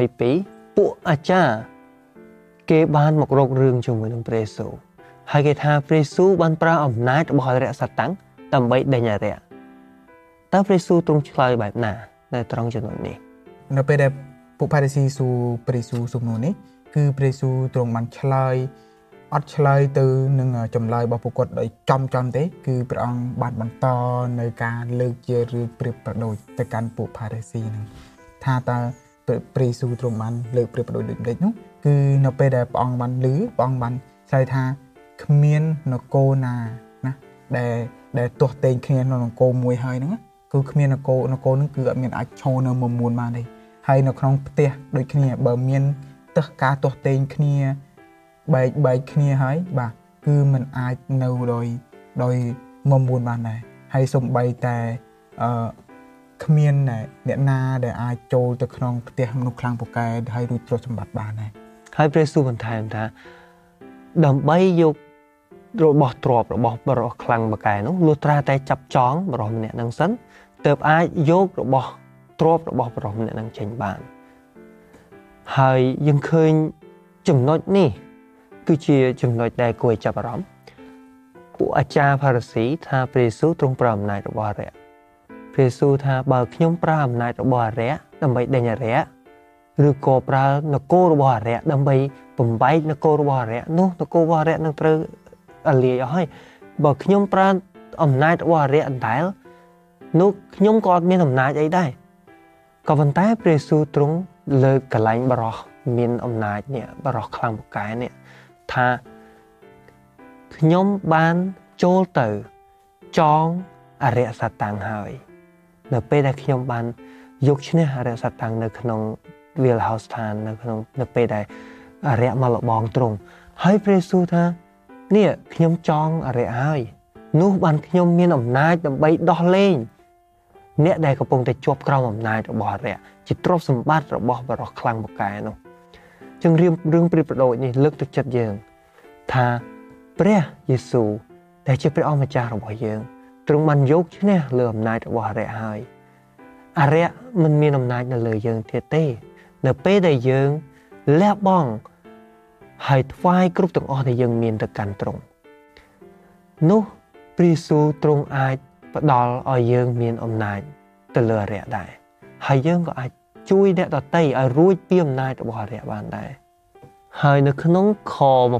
A: 22ពួកអាចារ្យគេបានមករករឿងជាមួយនឹងព្រះយេស៊ូវហើយគេថាព្រះយេស៊ូវបានប្រើអំណាចរបស់អរិយសតាំងដើម្បីដេញអរិយតើព្រះយេស៊ូវទ្រង់ឆ្លើយបែបណានៅត្រង់ចំណុចនេះ
B: នៅពេលដែលពួកផារីស៊ីសួរព្រះយេស៊ូវសំណួរនេះគឺព្រះយេស៊ូវទ្រង់បានឆ្លើយអត់ឆ្លើយទៅនឹងចម្លើយរបស់ពួកគាត់ដោយចំទេគឺព្រះអង្គបានបន្តនៅការលើកជារឿងប្រៀបប្រដូចទៅកាន់ពួកផារីស៊ីហ្នឹងថាតើព្រះយេស៊ូវទ្រង់បានលើកប្រៀបប្រដូចដូចនេះនោះគឺនៅពេលដែលព្រះអង្គបានលើព្រះអង្គបានឆ្លើយថាគ្មាននគរណាដែលទាស់ទែងគ្នាក្នុងនគរមួយហើយហ្នឹងគឺគ្មាននគរហ្នឹងគឺអត់មានអាចឈរនៅមួយមួនបានទេហើយនៅក្នុងផ្ទះដូចគ្នាបើមានការទាស់ទែងគ្នាបែកគ្នាហើយបាទគឺมันអាចនៅដោយមួយមួនបានដែរហើយសំបីតែគ្មានអ្នកណាដែលអាចចូលទៅក្នុងផ្ទះមនុស្សខ្លាំងពូកែហើយរួចទ្រព្យសម្បត្តិបានដែរ
A: ហើយព្រះយេស៊ូវបន្ថែមថាដើម្បីយករបស់ទ្រព្យរបស់បរិសខ្លាំងពូកែនោះលុះត្រាតែចាប់ចងបរិសម្នាក់នឹងសិនទើបអាចយករបស់ទ្រព្យរបស់បរិសម្នាក់នឹងចេញបានហើយយើងឃើញចំណុចនេះគឺជាចំណុចដែលគួរឲ្យចាប់អារម្មណ៍ពួកអាចារ្យផារីស៊ីថាព្រះយេស៊ូវទ្រង់ប្រើអំណាចរបស់អរិយព្រះយេស៊ូវថាបើខ្ញុំប្រើអំណាចរបស់អរិយដើម្បីដេញអរិយឬក៏ប្រើនគររបស់អរិយដើម្បីបំបែកនគររបស់អរិយនោះនគររបស់អរិយនឹងត្រូវអលាយអស់ហើយបើខ្ញុំប្រើអំណាចរបស់អរិយអណ្ដែលនោះខ្ញុំក៏អត់មានអំណាចអីដែរក៏ប៉ុន្តែព្រះយេស៊ូវទ្រង់លើកកលែងបរោះមានអំណាចនេះបរោះខ្លាំងពូកែនេះថាខ្ញុំបានចូលទៅចងអរិយសតាំងហើយនៅពេលដែលខ្ញុំបានយកឈ្នះអរិយសតាំងនៅក្នុងវាលហោស្ថាននៅពេលដែលអរិយមកលបងទ្រង់ហើយព្រះយេស៊ូវថានេះខ្ញុំចងអរិយហើយនោះបានខ្ញុំមានអំណាចដើម្បីដោះលែងអ្នកដែលកំពុងតែជាប់ក្រោមអំណាចរបស់អរិយជាទ្រព្យសម្បត្តិរបស់បរិសខ្លាំងពូកែនោះចឹងរឿងប្រៀបប្រដូចនេះលើកទឹកចិត្តយើងថាព្រះយេស៊ូវដែលជាព្រះអម្ចាស់របស់យើងទ្រង់បានយកឈ្នះលើអំណាចរបស់អរិយហើយអរិយមិនមានអំណាចនៅលើយើងទៀតទេនៅពេលដែលយើងលះបង់ហើយថ្វាយគ្រប់ទាំងអស់ដែលយើងមានទៅកាន់ទ្រង់នោះព្រះយេស៊ូវទ្រង់អាចផ្ដល់ឲ្យយើងមានអំណាចទៅលើអរិយដែរហើយយើងក៏អាចជួយអ្នកដទៃឲ្យរួចពីអំណាចរបស់អរិយបានដែរហើយនៅក្នុងខ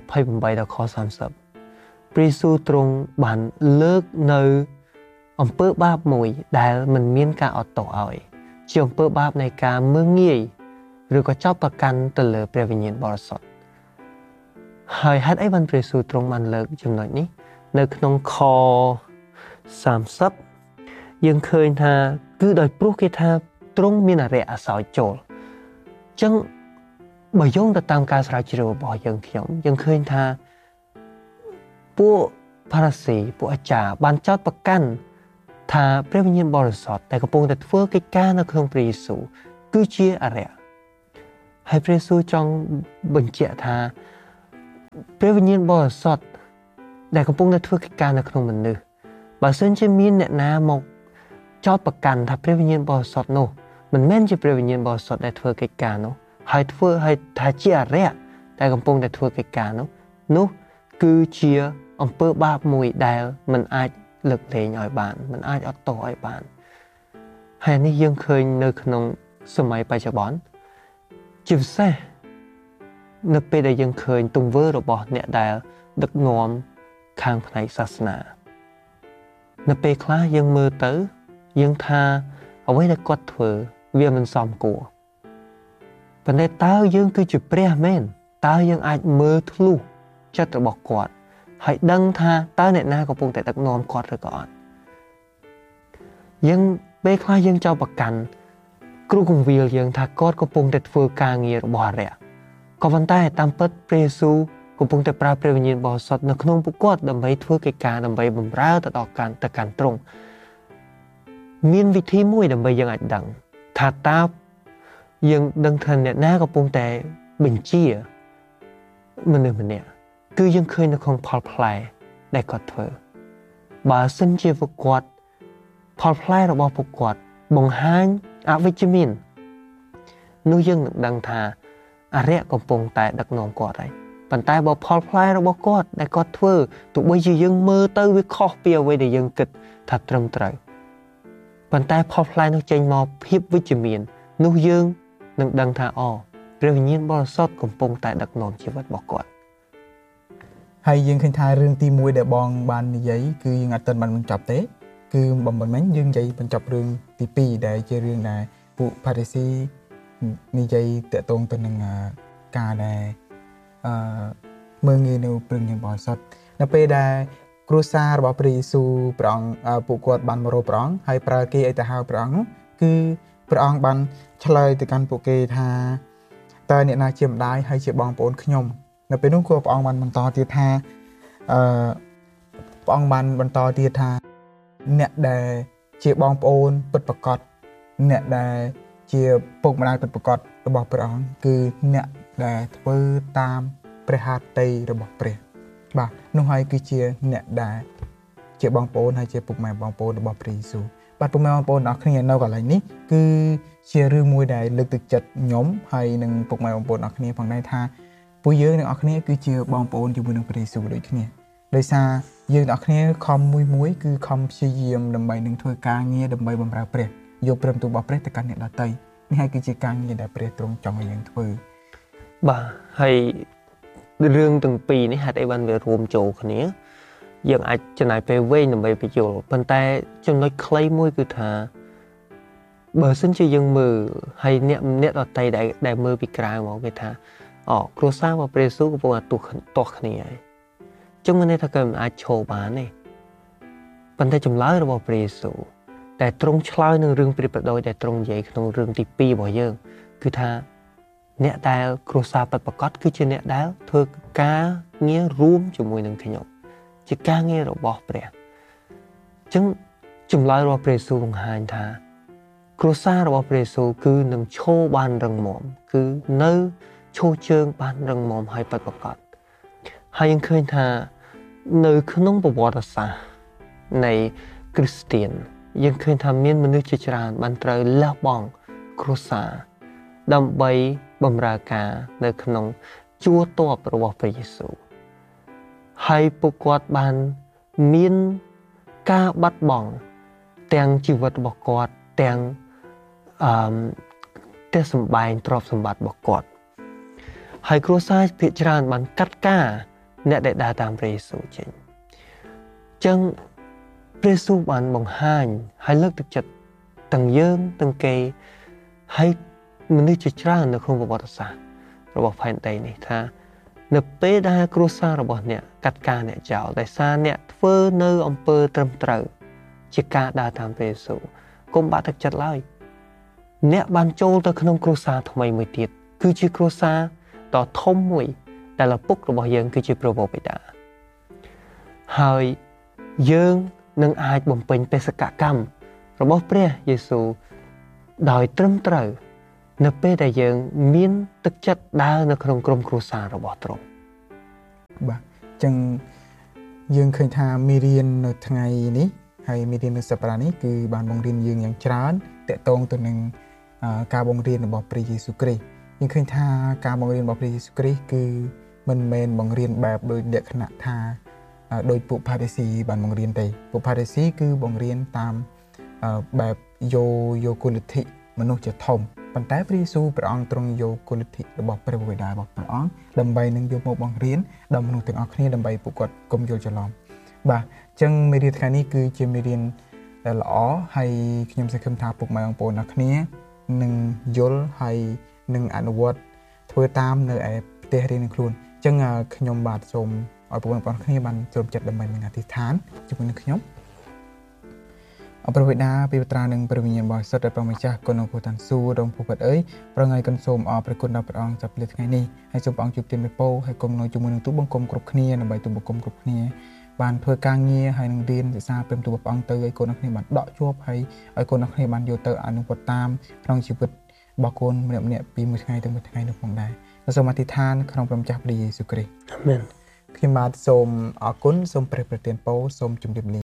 A: 28ដល់ខ30ព្រះយេស៊ូវទ្រង់បានលើកនៅអំពើបាបមួយដែលមិនមានការអត់ទោសឲ្យជាអំពើបាបនៃការមើលងាយឬក៏ចោទប្រកាន់ទៅលើព្រះវិញ្ញាណបរិសុទ្ធហើយហេតុអីបានព្រះយេស៊ូវទ្រង់បានលើកចំណុចនេះនៅក្នុងខ30យើងឃើញថាគឺដោយព្រោះគេថាទ្រង់មានអរិយអសោចចូលអញ្ចឹងបើយោងទៅតាមការស្រាវជ្រាវរបស់យើងឃើញថាពួកផារីស៊ីពួកអាចារ្យបានចោទប្រកាន់ថាព្រះវិញ្ញាណបរិសុទ្ធតែកំពុងតែធ្វើកិច្ចការនៅក្នុងព្រះយេស៊ូវគឺជាអរិយហើយព្រះយេស៊ូវចង់បញ្ជាក់ថាព្រះវិញ្ញាណបរិសុទ្ធដែលកំពុងតែធ្វើកិច្ចការនៅក្នុងមនុស្សបើសិនជាមានអ្នកណាមកចោទប្រកាន់ថាព្រះវិញ្ញាណបរិសុទ្ធនោះមិនមែនជាព្រះវិញ្ញាណបរិសុទ្ធដែលធ្វើកិច្ចការនោះហើយធ្វើឲ្យថាជាអរិយដែលកំពុងតែធ្វើកិច្ចការនោះគឺជាអំពើបាបមួយដែលមិនអាចលើកលែងឲ្យបានមិនអាចអត់ទោសឲ្យបានហើយនេះយើងឃើញនៅក្នុងសម័យបច្ចុប្បន្នជាពិសេសនៅពេលដែលយើងឃើញទង្វើរបស់អ្នកដែលដឹកនាំខាងផ្នែកសាសនានៅពេលខ្លះយើងមើលទៅយើងថាអ្វីដែលគាត់ធ្វើវាមិនសមគួរប៉ុន្តែតើយើងគឺជាព្រះមែនតើយើងអាចមើលធ្លុះចិត្តរបស់គាត់ហើយដឹងថាតើអ្នកណាកំពុងតែដឹកនាំគាត់ឬក៏អត់យើងពេលខ្លះយើងចោទប្រកាន់គ្រូគង្វាលយើងថាគាត់កំពុងតែធ្វើការងាររបស់អរិយក៏ប៉ុន្តែតាមពិតព្រះយេស៊ូវកំពុងតែប្រើព្រះវិញ្ញាណបរិសុទ្ធនៅក្នុងពួកគាត់ដើម្បីធ្វើកិច្ចការដើម្បីបម្រើទៅដល់ទៅកាន់ទ្រង់មានវិធីមួយដើម្បីយើងអាចដឹងថាតើយើងដឹងថាអ្នកណាកំពុងតែបញ្ជាមនុស្សម្នាក់គឺយើងឃើញនៅក្នុងផលផ្លែដែលគាត់ធ្វើបើសិនជាពួកគាត់ផលផ្លែរបស់ពួកគាត់បង្ហាញអវិជ្ជមាននោះយើងនឹងដឹងថាអរិយកំពុងតែដឹកនាំគាត់ហើយប៉ុន្តែបើផលផ្លែរបស់គាត់ដែលគាត់ធ្វើទោះបីជាយើងមើលទៅវាខុសពីអ្វីដែលយើងគិតថាត្រឹមត្រូវប៉ុន្តែផលផ្លែនោះចេញមកភាពវិជ្ជមាននោះយើងនឹងដឹងថាព្រះវិញ្ញាណបរិសុទ្ធកំពុងតែដឹកនាំជីវិតរបស់គាត់
B: ហើយយើងឃើញថារឿងទី1ដែលបងបាននិយាយគឺយើងអត់ទាន់បានបញ្ចប់ទេគឺបំមិនយើងនិយាយបញ្ចប់រឿងទី2ដែលជារឿងដែលពួកផារីស៊ីនិយាយតាក់ទងទៅនឹងការដែលមើងងាយនៅព្រះវិញ្ញាណបរិសុទ្ធនៅពេលដែលគ្រួសាររបស់ព្រះយេស៊ូវព្រះអង្គពួកគាត់បានមករកព្រះអង្គហើយប្រើគេឲ្យទៅហៅព្រះអង្គនោះគឺព្រះអង្គបានឆ្លើយទៅកាន់ពួកគេថាតើអ្នកណាជាម្ដាយហើយជាបងប្អូនខ្ញុំនៅពេលនោះក៏ព្រះអង្គបានបន្តទៀតថាព្រះអង្គបានបន្តទៀតថាអ្នកដែលជាបងប្អូនពិតប្រាកដអ្នកដែលជាពុកម្ដាយពិតប្រាកដរបស់ព្រះអង្គគឺអ្នកដែលធ្វើតាមព្រះហត្ថីរបស់ព្រះបាទនោះហើយគឺជាអ្នកដែលជាបងប្អូនហើយជាពុកម៉ែបងប្អូនរបស់ព្រះយេស៊ូវបាទពុកម៉ែបងប្អូនអ្នកគ្នានៅកន្លែងនេះគឺជារឿងមួយដែលលើកទឹកចិត្តខ្ញុំហើយនិងពុកម៉ែបងប្អូនអ្នកគ្នាផងដែរថាពួកយើងទាំងអស់គ្នាគឺជាបងប្អូនជាមួយនឹងព្រះយេស៊ូវដូចគ្នាដោយសារយើងទាំងអស់គ្នាខំមួយគឺខំព្យាយាមដើម្បីនឹងធ្វើការងារដើម្បីបម្រើព្រះយកព្រមទូរបស់ព្រះទៅកាន់អ្នកដទៃនេះហើយគឺជាការងារដែលព្រះទ្រង់ចង់ឲ្យយើងធ្វើ
A: បាទហើយរឿងទាំងពីរនេះហេតុអីបានវារួមចូលគ្នាយើងអាចចំណាយពេលវែងដើម្បីបញ្យល់ប៉ុន្តែចំណុចខ្លីមួយគឺថាបើសិនជាយើងមើលហើយអ្នកដទៃដែលមើលពីក្រៅមកគេថាគ្រួសាររបស់ព្រះយេស៊ូវកំពុងតែទាស់គ្នាហើយចឹងមានន័យថាគេមិនអាចឈរបានទេប៉ុន្តែចម្លើយរបស់ព្រះយេស៊ូវតែទ្រង់ឆ្លើយនឹងរឿងព្រាបប្រដូចដែលទ្រង់និយាយក្នុងរឿងទី2របស់យើងគឺថាអ្នកដែលគ្រួសារពិតប្រាកដគឺជាអ្នកដែលធ្វើការងាររួមជាមួយនឹងខ្ញុំជាការងាររបស់ព្រះអញ្ចឹងចម្លើយរបស់ព្រះយេស៊ូវបង្ហាញថាគ្រួសាររបស់ព្រះយេស៊ូវគឺនឹងឈរបានរឹងមាំគឺនៅឈរជើងបានរឹងមាំហើយពិតប្រាកដហើយយើងឃើញថានៅក្នុងប្រវត្តិសាស្ត្រនៃគ្រីស្ទានយើងឃើញថាមានមនុស្សជាច្រើនបានត្រូវលះបង់គ្រួសារដើម្បីបម្រើការនៅក្នុងជួរទ័ពរបស់ព្រះយេស៊ូវហើយពួកគាត់បានមានការបាត់បង់ទាំងជីវិតរបស់គាត់ទាំងសម្បែងទ្រព្យសម្បត្តិរបស់គាត់ហើយគ្រួសារភាគច្រើនបានកាត់ការអ្នកដែលដើរតាមព្រះយេស៊ូវចេញអញ្ចឹងព្រះយេស៊ូវបានបង្ហាញហើយលើកទឹកចិត្តទាំងយើងទាំងគេហើយមនុស្សជាច្រើននៅក្នុងប្រវត្តិសាស្ត្ររបស់ផែនដីនេះថានៅពេលដែលគ្រួសាររបស់អ្នកកាត់ការអ្នកចោលដោយសារអ្នកធ្វើនៅអំពើត្រឹមត្រូវជាការដើរតាមព្រះយេស៊ូវកុំបាក់ទឹកចិត្តឡើយអ្នកបានចូលទៅក្នុងគ្រួសារថ្មីមួយទៀតគឺជាគ្រួសារដ៏ធំមួយដែលឪពុករបស់យើងគឺជាព្រះបិតាហើយយើងនឹងអាចបំពេញបេសកកម្មរបស់ព្រះយេស៊ូវដោយត្រឹមត្រូវនៅពេលដែលយើងមានទឹកចិត្តដើរនៅក្នុងក្រុមគ្រួសាររបស់ទ្រង់
B: បាទអញ្ចឹងយើងឃើញថាមេរៀននៅថ្ងៃនេះហើយមេរៀននៅសប្តាហ៍នេះគឺបានបង្រៀនយើងយ៉ាងច្រើនទាក់ទងទៅនឹងការបង្រៀនរបស់ព្រះយេស៊ូវគ្រីស្ទយើងឃើញថាការបង្រៀនរបស់ព្រះយេស៊ូវគ្រីស្ទគឺមិនមែនបង្រៀនបែបដោយលក្ខណៈថាដោយពួកផារីស៊ីបានបង្រៀនទេពួកផារីស៊ីគឺបង្រៀនតាមបែបយកគុណលទ្ធិមនុស្សជាធំប៉ុន្តែព្រះយេស៊ូវព្រះអង្គទ្រង់យកគុណលទ្ធិរបស់ព្រះបិតារបស់ព្រះអង្គដើម្បីនឹងយកមកបង្រៀនដល់មនុស្សទាំងអស់គ្នាដើម្បីពួកគាត់កុំយល់ច្រឡំបាទអញ្ចឹងមេរៀនថ្ងៃនេះគឺជាមេរៀនដែលល្អហើយខ្ញុំសង្ឃឹមថាពុកម៉ែបងប្អូនអ្នកគ្នានឹងយល់ហើយនឹងអនុវត្តធ្វើតាមនៅឯផ្ទះរៀននឹងខ្លួនអញ្ចឹងខ្ញុំបាទសូមឲ្យបងប្អូនគ្នាបានចូលចិត្តដើម្បីនឹងអធិដ្ឋានជាមួយនឹងខ្ញុំអព្រះបិតាពីបត្រានឹងព្រះវិញ្ញាណបរិសុទ្ធដែលព្រះម្ចាស់គុណអង្គតាន់សួរដងពុទ្ធអើយប្រងាយគុណសូមអរព្រះគុណដល់ព្រះអង្គចាប់ពីថ្ងៃនេះហើយសូមព្រះអង្គជួបទានមេពោហើយគុំនៅជាមួយនឹងទូបង្គំគ្រប់គ្នាដើម្បីទូបង្គំគ្រប់គ្នាបានធ្វើការងារហើយនឹងរៀនសិក្សាព្រមទូព្រះអង្គទៅឲ្យកូនអ្នកគ្នាបានដកជាប់ហើយឲ្យកូនអ្នកគ្នាបានយកទៅអនុវត្តតាមក្នុងជីវិតរបស់កូនម្នាក់ៗពីមួយថ្ងៃទៅមួយថ្ងៃនោះផងដែរសូមអធិដ្ឋានក្នុងព្រះម្ចាស់ព្រះយេស៊ូវគ្រីស្ទ
A: អាមែន
B: ខ្ញុំបាទសូមអរគុណសូមព្រះប្រទានពរសូមជម្រាបលា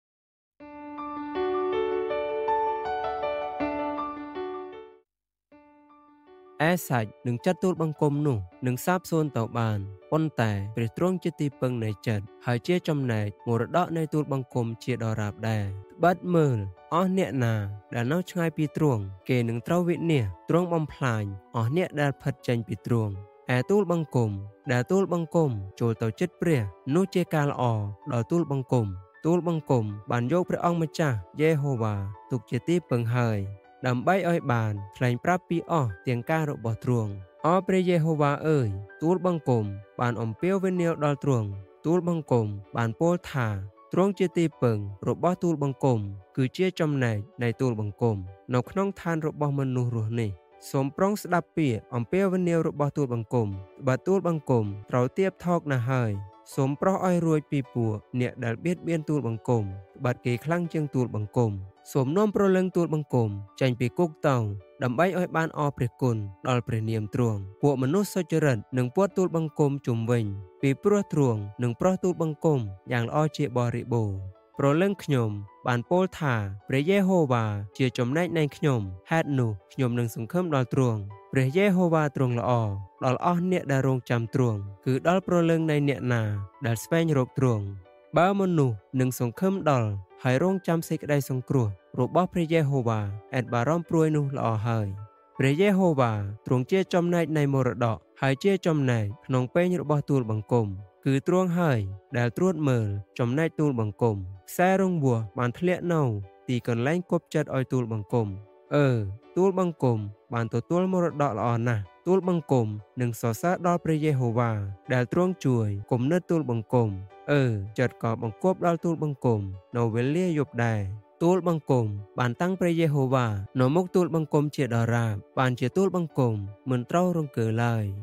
C: ឯសាច់នឹងចាត់ទូលបង្គំនោះនឹងសាបសូន្យទៅបានប៉ុន្តែព្រះទ្រង់ជាទីពឹងនៃចិត្តហើយជាចំណែកមរតកនៃទូលបង្គំជាដរាបដែរត្បិតមើលអស់អ្នកណាដែលនៅឆ្ងាយពីទ្រង់គេនឹងត្រូវវិនាសទ្រង់បំផ្លាញអស់អ្នកដែលផិតចេញពីទ្រង់ឯទូលបង្គំដែលទូលបង្គំចូលទៅជិតព្រះនោះជាការល្អដល់ទូលបង្គំទូលបង្គំបានយកព្រះអង្គម្ចាស់យេហូវ៉ាទុកជាទីពឹងហើយដើម្បីឲ្យបានថ្លែងប្រាប់ពីអស់ទាំងការរបស់ទ្រង់អរព្រះយេហូវ៉ាអើយទូលបង្គំបានអំពាវនាវដល់ទ្រង់ទូលបង្គំបានពោលថាទ្រង់ជាទីពឹងរបស់ទូលបង្គំគឺជាចំណែកនៃទូលបង្គំនៅក្នុងឋានរបស់មនុស្សរស់នេះសូមប្រុងស្ដាប់ពាក្យអំពាវនាវរបស់ទូលបង្គំបើទូលបង្គំត្រូវទៀបថោកណាស់ហើយសូមប្រោះឲ្យរួចពីពួកអ្នកដែលបៀតបៀនទូលបង្គំបាត់គេខ្លាំងជាងទូលបង្គំសូមនាំប្រលឹងទូលបង្គំចេញពីគុកតោងដើម្បីឲ្យបានអរព្រះគុណដល់ព្រះនាមទ្រង់ពួកមនុស្សសុចរិតនឹងពួតទូលបង្គំជុំវិញពីព្រោះទ្រង់នឹងប្រោះទូលបង្គំយ៉ាងល្អជាបរិបូរណ៍ប្រលឹងខ្ញុំបានពោលថាព្រះយេហូវ៉ាជាចំណែកនៃខ្ញុំហេតុនោះខ្ញុំនឹងសង្ឃឹមដល់ទ្រង់ព្រះយេហូវ៉ាទ្រង់ល្អដល់អស់អ្នកដែលរងចាំទ្រង់គឺដល់ប្រលឹងនៃអ្នកណាដែលស្វែងរកទ្រង់បើមនុស្សនឹងសង្ឃឹមដល់ហើយរងចាំសេចក្តីសង្គ្រោះរបស់ព្រះយេហូវ៉ាអែតបារម្ភព្រួយនោះល្អហើយព្រះយេហូវ៉ាទ្រង់ជាចំណែកនៃមរតកហើយជាចំណែកក្នុងពេញរបស់ទូលបង្គំគឺទ្រង់ហើយដែលត្រួតមើលចំណែកទូលបង្គំខ្សែរង្វស់បានធ្លាក់នៅទីកន្លែងគប់ចិត្តឲ្យទូលបង្គំទូលបង្គំបានទទួលមរតកល្អណាស់ទូលបង្គំនឹងសរសើរដល់ព្រះយេហូវ៉ាដែលទ្រង់ជួយគំនិតទូលបង្គំចិត្តក៏បង្គាប់ដល់ទូលបង្គំនៅវេលាយប់ដែរទូលបង្គំបានតាំងព្រះយេហូវ៉ានៅមុខទូលបង្គំជាដរាបបានជាទូលបង្គំមិនត្រូវរង្គើឡើយ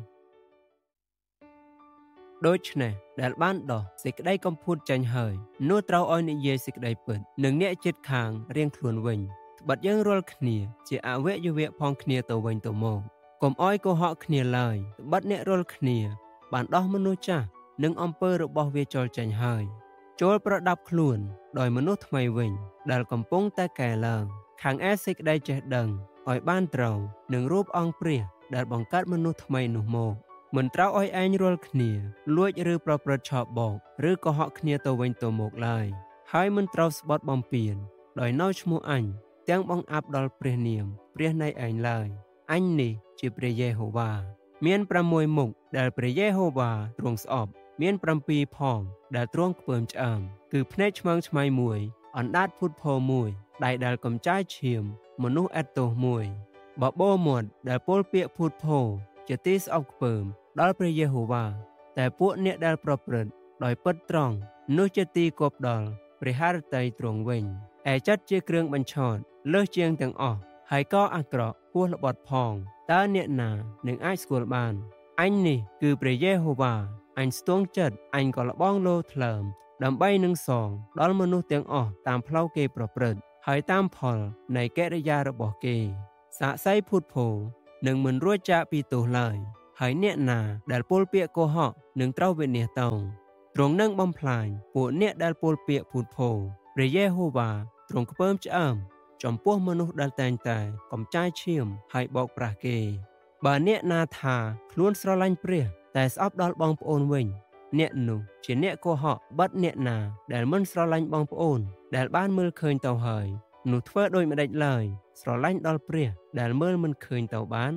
C: ដូច្នេះដែលបានដោះសេចក្តីកំពូតចេញហើយនោះត្រូវឲ្យនិយាយសេចក្តីពិតនឹងអ្នកជិតខាងរៀងខ្លួនវិញត្បិតយើងរាល់គ្នាជាអវយវៈផងគ្នាទៅវិញទៅមកកុំឲ្យកុហកគ្នាឡើយត្បិតអ្នករាល់គ្នាបានដោះមនុស្សចាស់និងអំពើរបស់វាចូលចេញហើយចូលប្រដាប់ខ្លួនដោយមនុស្សថ្មីវិញដែលកំពុងតែកែឡើងខាងឯសេចក្តីចេះដឹងឲ្យបានត្រូវនឹងរូបអង្គព្រះដែលបង្កើតមនុស្សថ្មីនោះមកមិនត្រូវឲ្យឯងរាល់គ្នាលួចឬប្រព្រឹត្តឆបោកឬកុហកគ្នាទៅវិញទៅមកឡើយហើយមិនត្រូវស្បត់បំពានដោយនៅឈ្មោះអញទាំងបង្អាប់ដល់ព្រះនាមព្រះនៃឯងឡើយអញនេះជាព្រះយេហូវ៉ាមាន6មុខដែលព្រះយេហូវ៉ាទ្រង់ស្អប់មាន7ផងដែលទ្រង់ខ្ពើមឆ្អើមគឺភ្នែកឆ្មើងឆ្មៃមួយអណ្ដាតភុតភរមួយដៃដែលកំចាយឈាមមនុស្សអត់ទោសមួយបបោមាត់ដែលពោលពាក្យភុតភរជាទីស្អប់ខ្ពើមដល់ព្រះយេហូវ៉ាតែពួកអ្នកដែលប្រព្រឹត្តដោយពិតត្រង់នោះជាទីគប់ដល់ព្រះハរតីទ្រង់វិញឯចិត្តជាគ្រឿងបញ្ឆោតលើសជាងទាំងអស់ហើយក៏អាក្រក់ហួសល្បត់ផងតើអ្នកណានឹងអាចស្គាល់បានអញនេះគឺព្រះយេហូវ៉ាអញស្ទង់ចិត្តអញក៏លបងលោថ្លើមដើម្បីនឹងសងដល់មនុស្សទាំងអស់តាមផ្លូវគេប្រព្រឹត្តហើយតាមផលនៃកិរិយារបស់គេសាក្សីភូតភរនឹងមិនរួចចាកពីទោសឡើយហើយអ្នកណាដែលពោលពាក្យកុហកនឹងត្រូវវិនាសតោងទ្រង់នឹងបំផ្លាញពួកអ្នកដែលពោលពាក្យភូតភរព្រះយេហូវ៉ាទ្រង់ខ្ពើមឆ្អើមចំពោះមនុស្សដែលតែងតែកំចាយឈាមហើយបោកប្រាស់គេបើអ្នកណាថាខ្លួនស្រឡាញ់ព្រះតែស្អប់ដល់បងប្អូនវិញអ្នកនោះជាអ្នកកុហកបិទអ្នកណាដែលមិនស្រឡាញ់បងប្អូនដែលបានមើលឃើញទៅហើយនោះធ្វើដូចម្ដេចឡើយស្រឡាញ់ដល់ព្រះដែលមើលមិនឃើញទៅបាន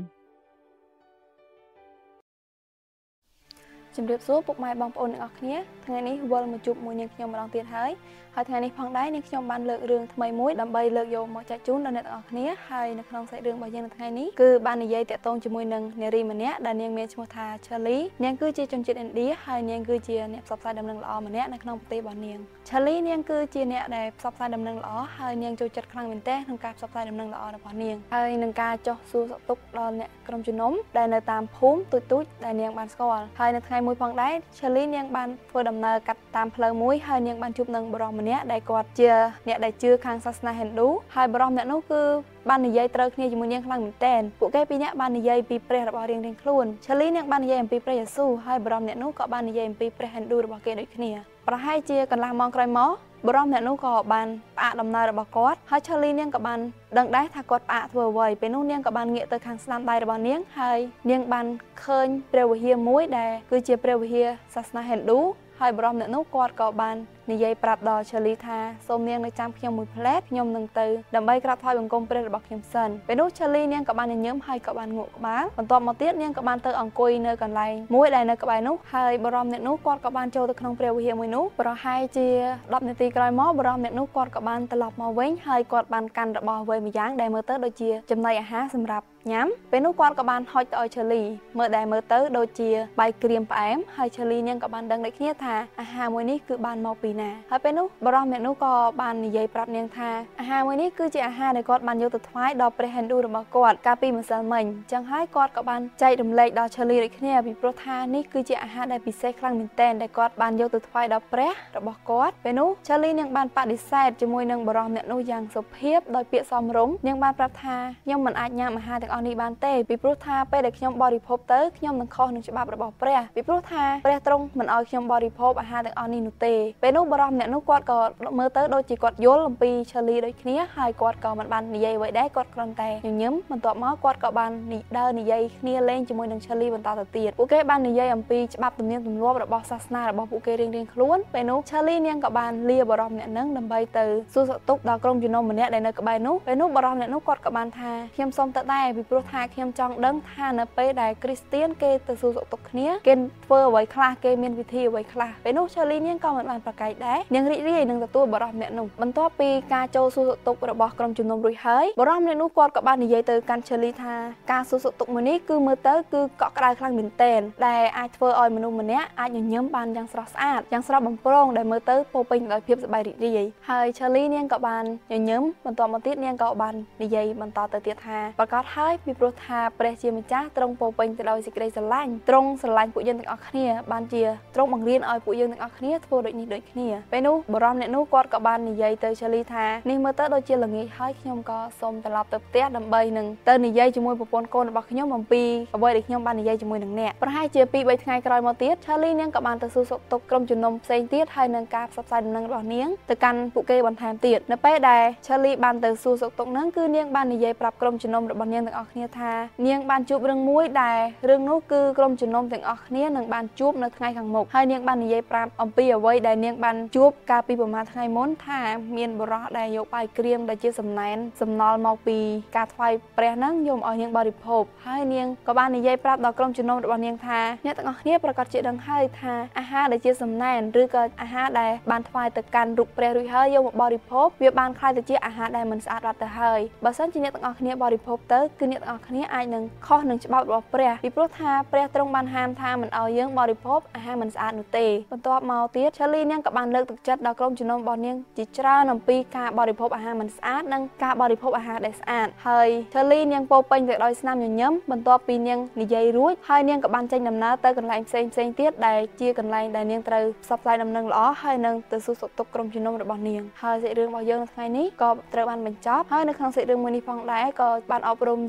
D: ជំរាបសួរពុកម៉ែបងប្អូនទាំងអស់គ្នាថ្ងៃនេះវិលមកជួបមួយនាងខ្ញុំម្ដងទៀតហើយថ្ងៃនេះផងដែរនាងខ្ញុំបានលើករឿងថ្មីមួយដើម្បីលើកយកមកចែកជូនដល់អ្នកទាំងអស់គ្នាហើយនៅក្នុងសាច់រឿងរបស់យើងនៅថ្ងៃនេះគឺបាននិយាយតាក់ទងជាមួយនឹងនារីម្នាក់ដែលនាងមានឈ្មោះថា Charlie នាងគឺជាជនជាតិឥណ្ឌាហើយនាងគឺជាអ្នកផ្សព្វផ្សាយដំណឹងល្អម្នាក់នៅក្នុងប្រទេសរបស់នាង Charlie នាងគឺជាអ្នកដែលផ្សព្វផ្សាយដំណឹងល្អហើយនាងចូលចិត្តខ្លាំងមែនទែនក្នុងការផ្សព្វផ្សាយដំណឹងល្អរបស់នាងហើយនឹងការចោះសួរសុខទុក្ខដល់អ្នកក្រុមជំនុំដែលនៅតាមភូមិទូចៗដែលនាងបានស្គាល់ហើយនៅថ្ងៃមួយផងដែរ Charlie នាងបានធ្វើដំណើរកាត់តាមផ្លូវមួយហើយនាងបានជួបនឹងបុរសម្នាក់ដែលគាត់ជាអ្នកដែលជឿខាងសាសនាហិណ្ឌូហើយបុរសម្នាក់នោះគឺបាននិយាយត្រូវគ្នាជាមួយនាងខ្លាំងមែនទែនពួកគេពីរនាក់បាននិយាយពីព្រះរបស់រៀងៗខ្លួន Charlie នាងបាននិយាយអំពីព្រះយេស៊ូវហើយបុរសម្នាក់នោះក៏បាននិយាយអំពីព្រះហិណ្ឌូរបស់គេដូចគ្នាប្រហែលជាកន្លះម៉ោងក្រោយមកបុរសម្នាក់នោះក៏បានផ្អាកដំណើររបស់គាត់ហើយ Charlie នាងក៏បានដឹងដែរថាគាត់ផ្អាកធ្វើអ្វីពេលនោះនាងក៏បានងាកទៅខាងស្ដាំដៃរបស់នាងហើយនាងបានឃើញព្រះវិហារមួយដែលគឺជាព្រះវិហារសាសនាហិណ្ឌូហើយបុរសម្នាក់នោះគាត់ក៏បាននិយាយប្រាប់ដល់ Charlie ថាសូមនាងនៅចាំខ្ញុំមួយផ្លែតខ្ញុំនឹងទៅដើម្បីក្រាបថ្វាយបង្គំព្រះរបស់ខ្ញុំសិនពេលនោះ Charlie នាងក៏បានញញឹមហើយក៏បានងក់ក្បាលបន្ទាប់មកទៀតនាងក៏បានទៅអង្គុយនៅកន្លែងមួយដែលនៅក្បែរនោះហើយបុរសម្នាក់នោះគាត់ក៏បានចូលទៅក្នុងព្រះវិហារមួយនោះប្រហែលជា10នាទីក្រោយមកបុរសម្នាក់នោះគាត់ក៏បានត្រឡប់មកវិញហើយគាត់បានកាន់របស់អ្វីមួយយ៉ាងដែលមើលទៅដូចជាចំណីអាហារសម្រាប់ញ៉ាំពេលនោះគាត់ក៏បានហុចទៅឲ្យ Charlie មើលទៅដូចជាបាយក្រៀមផ្អែមហើយ Charlie នាងក៏បានដឹងដូចគ្នាថាអាហារមួយនេះគឺបានមកពីណាហើយពេលនោះបុរសម្នាក់នោះក៏បាននិយាយប្រាប់នាងថាអាហារមួយនេះគឺជាអាហារដែលគាត់បានយកទៅថ្វាយដល់ព្រះហិណ្ឌូរបស់គាត់កាលពីម្សិលមិញអញ្ចឹងហើយគាត់ក៏បានចែករំលែកដល់ Charlie ដូចគ្នាពីព្រោះថានេះគឺជាអាហារដែលពិសេសខ្លាំងមែនទែនដែលគាត់បានយកទៅថ្វាយដល់ព្រះរបស់គាត់ពេលនោះ Charlie នាងបានបដិសេធជាមួយនឹងបុរសម្នាក់នោះយ៉ាងសុភាពដោយពាក្យសមរម្យនាងបានប្រាប់ថាខ្ញុំមិនអាចញ៉ាំអាហារទាំងអស់នេះបានទេពីព្រោះថាពេលដែលខ្ញុំបរិភោគទៅខ្ញុំនឹងខុសនឹងច្បាប់របស់ព្រះពីព្រោះថាព្រះទ្រង់មិនឲ្យខ្ញុំបរិភោគអាហារទាំងអស់នេះនោះទេពេលនោះបុរសម្នាក់នោះគាត់ក៏មើលទៅដូចជាគាត់យល់អំពី Charlie ដូចគ្នាហើយគាត់ក៏មិនបាននិយាយអ្វីដែរគាត់គ្រាន់តែញញឹមបន្ទាប់មកគាត់ក៏បានដើរនិយាយគ្នាលេងជាមួយនឹង Charlie បន្តទៅទៀតពួកគេបាននិយាយអំពីច្បាប់ទំនៀមទម្លាប់របស់សាសនារបស់ពួកគេរៀងៗខ្លួនពេលនោះ Charlie នាងក៏បានលាបុរសម្នាក់ហ្នឹងដើម្បីទៅសួរសុខទុក្ខដល់ក្រុមជំនុំម្នាក់ដែលនៅក្បែរនោះពេលនោះបុរសម្នាក់នោះគាត់ក៏បានថាខ្ញុំសូមទៅដែរពីព្រោះថាខ្ញុំចង់ដឹងថានៅពេលដែលគ្រីស្ទានគេទៅសួរសុខទុក្ខគ្នាគេធ្វើអ្វីខ្លះគេមានវិធីអ្វីខ្លះពេលនោះ Charlie នាងក៏មិនបានប្រកែកដែរនាងរីករាយនឹងទទួលបុរសម្នាក់នោះបន្ទាប់ពីការចូលសួរសុខទុក្ខរបស់ក្រុមជំនុំរួចហើយបុរសម្នាក់នោះគាត់ក៏បាននិយាយទៅកាន់ Charlie ថាការសួរសុខទុក្ខមួយនេះគឺមើលទៅគឺកក់ក្ដៅខ្លាំងមែនទែនដែលអាចធ្វើឲ្យមនុស្សម្នាក់អាចញញឹមបានយ៉ាងស្រស់ស្អាតយ៉ាងស្រស់បំព្រងដែលមើលទៅពោពេញដោយភាពសប្បាយរីករាយហើយ Charlie នាងក៏បានញញឹមបន្ទាប់មកទៀតនាងក៏បាននិយាយបន្តទៅទៀតថាប្រកាសហើយពីព្រោះថាព្រះជាម្ចាស់ទ្រង់ពោពេញទៅដោយសេចក្តីស្រឡាញ់ទ្រង់ស្រឡាញ់ពួកយើងទាំងអស់គ្នាបានជាទ្រង់បង្រៀនឲ្យពួកយើងទាំងអស់គ្នាធ្វើដូចនេះដូចគ្នាពេលនោះបុរសម្នាក់នោះគាត់ក៏បាននិយាយទៅ Charlie ថានេះមើលទៅដូចជាល្ងាចហើយខ្ញុំក៏សូមត្រឡប់ទៅផ្ទះដើម្បីនឹងទៅនិយាយជាមួយប្រពន្ធកូនរបស់ខ្ញុំអំពីអ្វីដែលខ្ញុំបាននិយាយជាមួយនឹងអ្នកប្រហែលជា 2-3 ថ្ងៃក្រោយមកទៀត Charlie នាងក៏បានទៅសួរសុខទុក្ខក្រុមជំនុំផ្សេងទៀតហើយនឹងការផ្សព្វផ្សាយដំណឹងរបស់នាងទៅកាន់ពួកគេបន្ថែមទៀតនៅពេលដែល Charlie បានទៅសួរសុខទុក្ខហ្នឹងគឺនាងបាននិយាយប្រាប់ក្រុមជំនុំរបស់នាងទាំងអស់គ្នាថានាងបានជួបរឿងមួយដែលរឿងនោះគឺក្រុមជំនុំទាំងអស់គ្នានឹងបានជួបនៅថ្ងៃខាងមុខហើយនាងបាននិយាយប្រាប់អំពីអ្វីដែលនាងបានជួបកាលពីប្រហែលថ្ងៃមុនថាមានបុរសដែលយកបាយក្រៀមដែលជាសំណែនសំណល់មកពីការថ្វាយព្រះហ្នឹងយកឲ្យនាងបរិភោគហើយនាងក៏បាននិយាយប្រាប់ដល់ក្រុមជំនុំរបស់នាងថាអ្នកទាំងអស់គ្នាប្រកាសជាដឹងហើយថាអាហារដែលជាសំណែនឬក៏អាហារដែលបានថ្វាយទៅកាន់រូបព្រះរួចហើយយកមកបរិភោគវាបានคล้ายទៅជាអាហារដែលមិនស្អាតបាត់ទៅហើយបើសិនជាអ្នកទាំងអស់គ្នាបរិភោគទៅគឺអ្នកទាំងអស់គ្នាអាចនឹងខុសនឹងច្បាប់របស់ព្រះពីព្រោះថាព្រះទ្រង់បានហាមថាមិនឲ្យយើងបរិភោគអាហារមិនស្អាតនោះទេបន្ទាប់មកទៀត Charlie នាងក៏បានលើកទឹកចិត្តដល់ក្រុមជំនុំរបស់នាងជាច្រើនអំពីការបរិភោគអាហារមិនស្អាតនិងការបរិភោគអាហារដែលស្អាតហើយ Charlie នាងពោពេញទៅដោយស្នាមញញឹមបន្ទាប់ពីនាងនិយាយរួចហើយនាងក៏បានចេញដំណើរទៅកន្លែងផ្សេងទៀតដែលជាកន្លែងដែលនាងត្រូវផ្សព្វផ្សាយដំណឹងល្អហើយនឹងទៅសួរសុខទុក្ខក្រុមជំនុំរបស់នាងហើយសាច់រឿងរបស់យើងនៅថ្ងៃនេះក៏ត្រូវបានបញ្ចប់ហើយនៅក្នុងសាច់រឿងមួយនេះផងដែរក៏បានអប់រំយ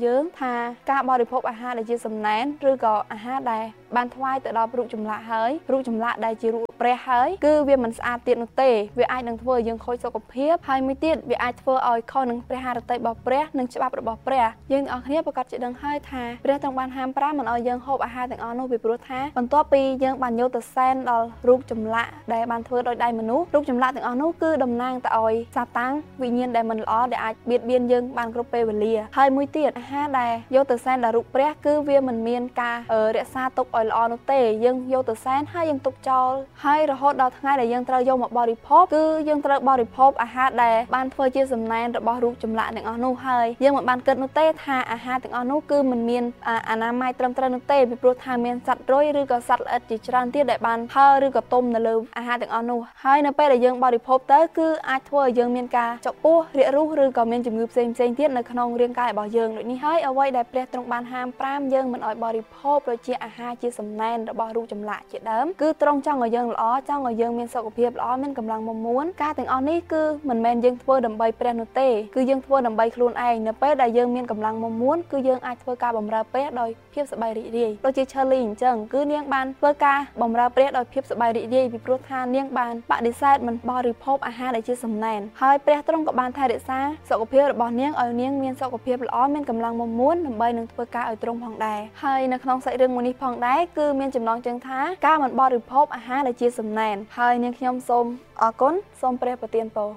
D: យើងថាការបរិភោគអាហារដែលជាសំណែនឬក៏អាហារដែលបានថ្វាយទៅដល់រូបចម្លាក់ហើយរូបចម្លាក់ដែលជារូបព្រះហើយគឺវាមិនស្អាតទៀតនោះទេវាអាចនឹងធ្វើឲ្យយើងខូចសុខភាពហើយមួយទៀតវាអាចធ្វើឲ្យខុសនឹងព្រះハរតីរបស់ព្រះនិងច្បាប់របស់ព្រះយើងទាំងអស់គ្នាប្រកាសជាដឹងហើយថាព្រះទ្រង់បានហាម5មិនឲ្យយើងហូបអាហារទាំងអស់នោះពីព្រោះថាបន្ទាប់ពីយើងបានយកទៅសែនដល់រូបចម្លាក់ដែលបានធ្វើដោយដៃមនុស្សរូបចម្លាក់ទាំងអស់នោះគឺតំណាងទៅឲ្យសាតាំងវិញ្ញាណដែលមិនល្អដែលអាចបៀតបៀនយើងបានគ្រប់ពេលវេលាហើយមួយទៀតអាហារដែលយកទៅសែនដល់រូបព្រះគឺវាមិនមានការរក្សាទុកឲ្យល្អនោះទេយើងយកទៅសែនហើយយើងទុកចោលហើយរហូតដល់ថ្ងៃដែលយើងត្រូវយកមកបរិភោគគឺយើងត្រូវបរិភោគអាហារដែលបានធ្វើជាសំណែនរបស់រូបចម្លាក់ទាំងអស់នោះហើយយើងមិនបានគិតនោះទេថាអាហារទាំងអស់នោះគឺមិនមានអនាម័យត្រឹមត្រូវនោះទេពីព្រោះថាមានសត្វរុយឬក៏សត្វល្អិតជាច្រើនទៀតដែលបានហើរឬក៏ទុំនៅលើអាហារទាំងអស់នោះហើយនៅពេលដែលយើងបរិភោគទៅគឺអាចធ្វើឲ្យយើងមានការចុកពោះរាគរូសឬក៏មានជំងឺផ្សេងៗទៀតនៅក្នុងរាងកាយរបស់យើងដូចនេះហើយអ្វីដែលព្រះទ្រង់បានហាម5យើងមិនឲ្យបរិភោគដូចជាអាហារជាសំណែនរបស់រូបចម្លាក់ជាដើមគឺទ្រង់ចង់ឲ្យយើងល្អចង់ឲ្យយើងមានសុខភាពល្អមានកម្លាំងមាំមួនការទាំងអស់នេះគឺមិនមែនយើងធ្វើដើម្បីព្រះនោះទេគឺយើងធ្វើដើម្បីខ្លួនឯងនៅពេលដែលយើងមានកម្លាំងមាំមួនគឺយើងអាចធ្វើការបម្រើព្រះដោយភាពសប្បាយរីករាយដូចជាឈើលីអញ្ចឹងគឺនាងបានធ្វើការបម្រើព្រះដោយភាពសប្បាយរីករាយពីព្រោះថានាងបានបដិសេធមិនបរិភោគអាហារដែលជាសំណែនហើយព្រះទ្រង់ក៏បានថែរក្សាសុខភាពរបស់នាងឲ្យនាងមានសុខភាពល្អមានកម្លាំងមាំមួនដើម្បីនឹងធ្វើការឲ្យទ្រង់ផងដែរហើយនៅក្នុងសាច់រឿងមួយនេះផងដែរគឺមានចំណងជើងថាការមិនបរិភោគអាហារដែលជាសំណែនហើយនាងខ្ញុំសូមអរគុណសូមព្រះប្រទានពរ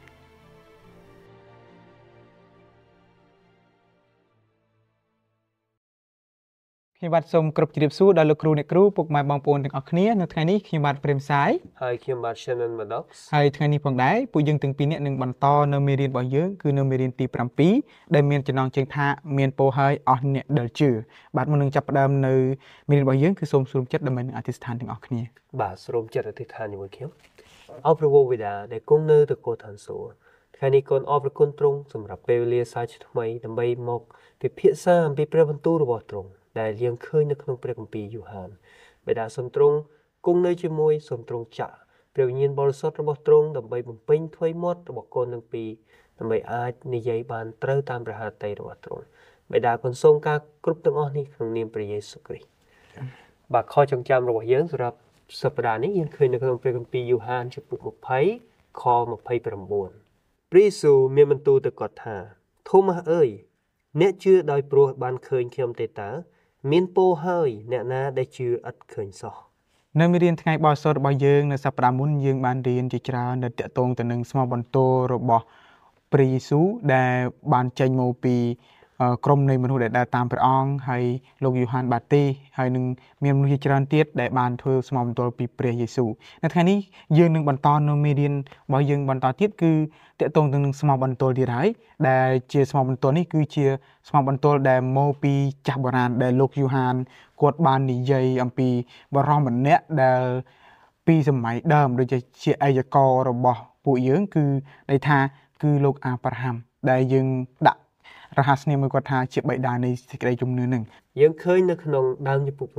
B: ខ្ញុំបាទសូមគោរពជម្រាបសួរដល់លោកគ្រូអ្នកគ្រូពុកម៉ែបងប្អូនទាំងអស់គ្នានៅថ្ងៃនេះខ្ញុំបាទព្រាមសាយ
A: ហើយខ្ញុំបាទ Shannon Maddox
B: ហើយថ្ងៃនេះផងដែរពួកយើងទាំងពីរនាក់នឹងបន្តនៅមេរៀនរបស់យើងគឺនៅមេរៀនទី7ដែលមានចំណងជើងថាមានពោហើយអស់អ្នកដែលជឿបាទមុននឹងចាប់ផ្ដើមនៅមេរៀនរបស់យើងគឺសូមស្រុំចិត្តដើម្បីនឹងអធិស្ឋានទាំងអស់គ្នា
A: បាទស្រុំចិត្តអធិស្ឋានជាមួយខ្ញុំអរព្រះវរបិតាដែលគង់នៅនគរឋានសួគ៌ថ្ងៃនេះកូនអរព្រះគុណទ្រង់សម្រាប់ពេលវេលាសាជាថ្មីដើម្បីមកពិភាក្សាអំពីព្រះបន្ទូលរបស់ទ្រង់ដែលយើងឃើញនៅក្នុងព្រះគម្ពីរយូហានបិតាសូមទ្រង់គង់នៅជាមួយសូមទ្រង់ចាក់ព្រះវិញ្ញាណបរិសុទ្ធរបស់ទ្រង់ដើម្បីបំពេញថ្វីមាត់របស់កូនទាំងពីរដើម្បីអាចនិយាយបានត្រូវតាមព្រះハរតីរបស់ទ្រង់បិតាគុណសូមការគ្រប់ទាំងអស់នេះក្នុងនាមព្រះយេស៊ូវគ្រីស្ទបាទខចងចាំរបស់យើងសម្រាប់សប្តាហ៍នេះយើងឃើញនៅក្នុងព្រះគម្ពីរយូហានជំពូក20ខ29ព្រះយេស៊ូវមានបន្ទូលទៅគាត់ថាថូម៉ាស់អើយអ្នកជឿដោយព្រោះបានឃើញខ្ញុំទេតើមានពរហើយអ្នកណាដែលជឿឥតឃើញសោះ
B: នៅមេរៀនថ្ងៃបរិសុទ្ធរបស់យើងនៅសប្តាហ៍មុនយើងបានរៀនជាច្រើននៅតាក់ទងទៅនឹងស្មោះបន្ទររបស់ព្រះយេស៊ូវដែលបានចេញមកពីក្រុមនៃមនុស្សដែលដើរតាមព្រះអង្គហើយលោកយូហានបាទីសហើយនឹងមានមនុស្សជាច្រើនទៀតដែលបានធ្វើស្មោះបន្ទរពីព្រះយេស៊ូវនៅថ្ងៃនេះយើងនឹងបន្តនៅមេរៀនរបស់យើងបន្តទៀតគឺតាក់ទងទៅនឹងស្មោះបន្ទរទៀតហើយដែលជាស្មោះបន្ទរនេះគឺជាស្មោះបន្ទរដែលមកពីចាស់បុរាណដែលលោកយូហានគាត់បាននិយាយអំពីបរិសម្នាក់ដែលពីសម័យដើមដូចជាអាយករបស់ពួកយើងគឺន័យថាគឺលោកអាប់រ៉ាហាំដែលយើងដាក់រហស្សនាមគាត់ថាជាបិតានៃសេចក្តីជំនឿនឹង
A: យើងឃើញនៅក្នុងដើមជំពូក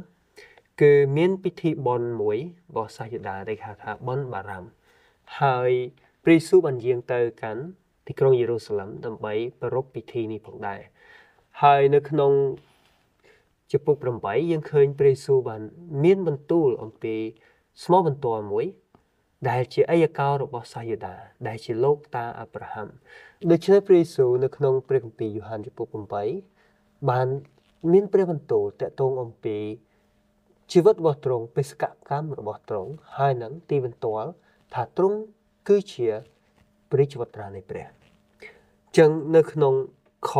A: 7គឺមានពិធីបុណ្យមួយរបស់សាសយូដាដែលគេហៅថាបុណ្យបារ៉ាំហើយព្រះយេស៊ូវបានយាងទៅកាន់ទីក្រុងយេរូសាឡិមដើម្បីប្រារព្ធពិធីនេះផងដែរហើយនៅក្នុងជំពូក8យើងឃើញព្រះយេស៊ូវបានមានបន្ទូលអំពីស្មោះបន្ទាល់មួយដែលជាអាយកោរបស់សាសយូដាដែលជាលោកតាអាប់រ៉ាហាំដូច្នេះព្រះយេស៊ូវនៅក្នុងព្រះគម្ពីរយូហានជំពូក8បានមានព្រះបន្ទូលតាក់ទងអំពីជីវិតរបស់ទ្រង់បេសកកម្មរបស់ទ្រង់ហើយនឹងទីបន្ទាល់ថាទ្រង់គឺជាព្រះជីវិតត្រានៃព្រះចឹងនៅក្នុងខ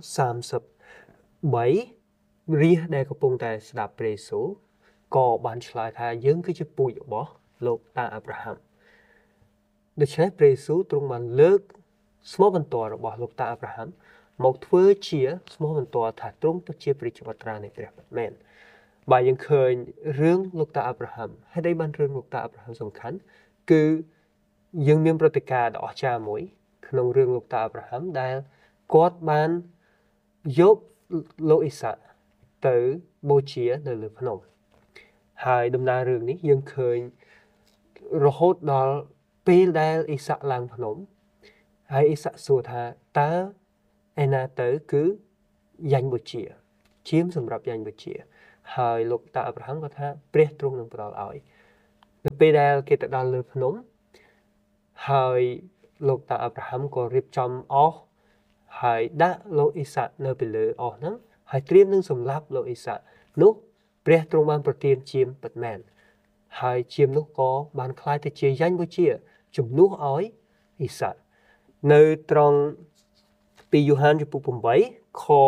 A: 33រាជដែលកំពុងតែស្ដាប់ព្រះយេស៊ូវក៏បានឆ្លើយថាយើងគឺជាពូជរបស់លោកតាអាប់រ៉ាហាំដូច្នេះព្រះយេស៊ូវទ្រង់បានលើកស្មោះបន្ទាល់របស់លោកតាអាប់រ៉ាហាំមកធ្វើជាស្មោះបន្ទាល់ថាទ្រង់ពិតជាព្រះជីវិតត្រានៃព្រះពិតមែនបាទយើងឃើញរឿងលោកតាអាប់រ៉ាហាំហើយដែលបានរឿងលោកតាអាប់រ៉ាហាំសំខាន់គឺយើងមានព្រឹត្តិការណ៍ដ៏អស្ចារ្យមួយក្នុងរឿងលោកតាអាប់រ៉ាហាំដែលគាត់បានយកលោកអ៊ីសាទៅបូជានៅលើភ្នំហើយដំណើររឿងនេះយើងឃើញរហូតដល់ពេលដែលអ៊ីសាឡើងភ្នំហើយអ៊ីសាសួរថាតើឯណាទៅគឺ dành buổi chiều chiếm sầm rập dành buổi chiều hơi lục tạ Abraham có tha pre trung nâng vào ỏi được bây giờ cái đào lư phnom hơi lục tạ Abraham có riệp trong ó hơi đã lô Isaac nơi bị lừa ó nắng hơi triêm nâng sầm lấp lô Isaac lúc pre trung ban protein chiếm bật mèn hơi chiếm lúc có ban khai tới chia dành buổi chiều chùm lúc ói Isaac nơi trongปียูฮันจุปุปุ่มไว้คอ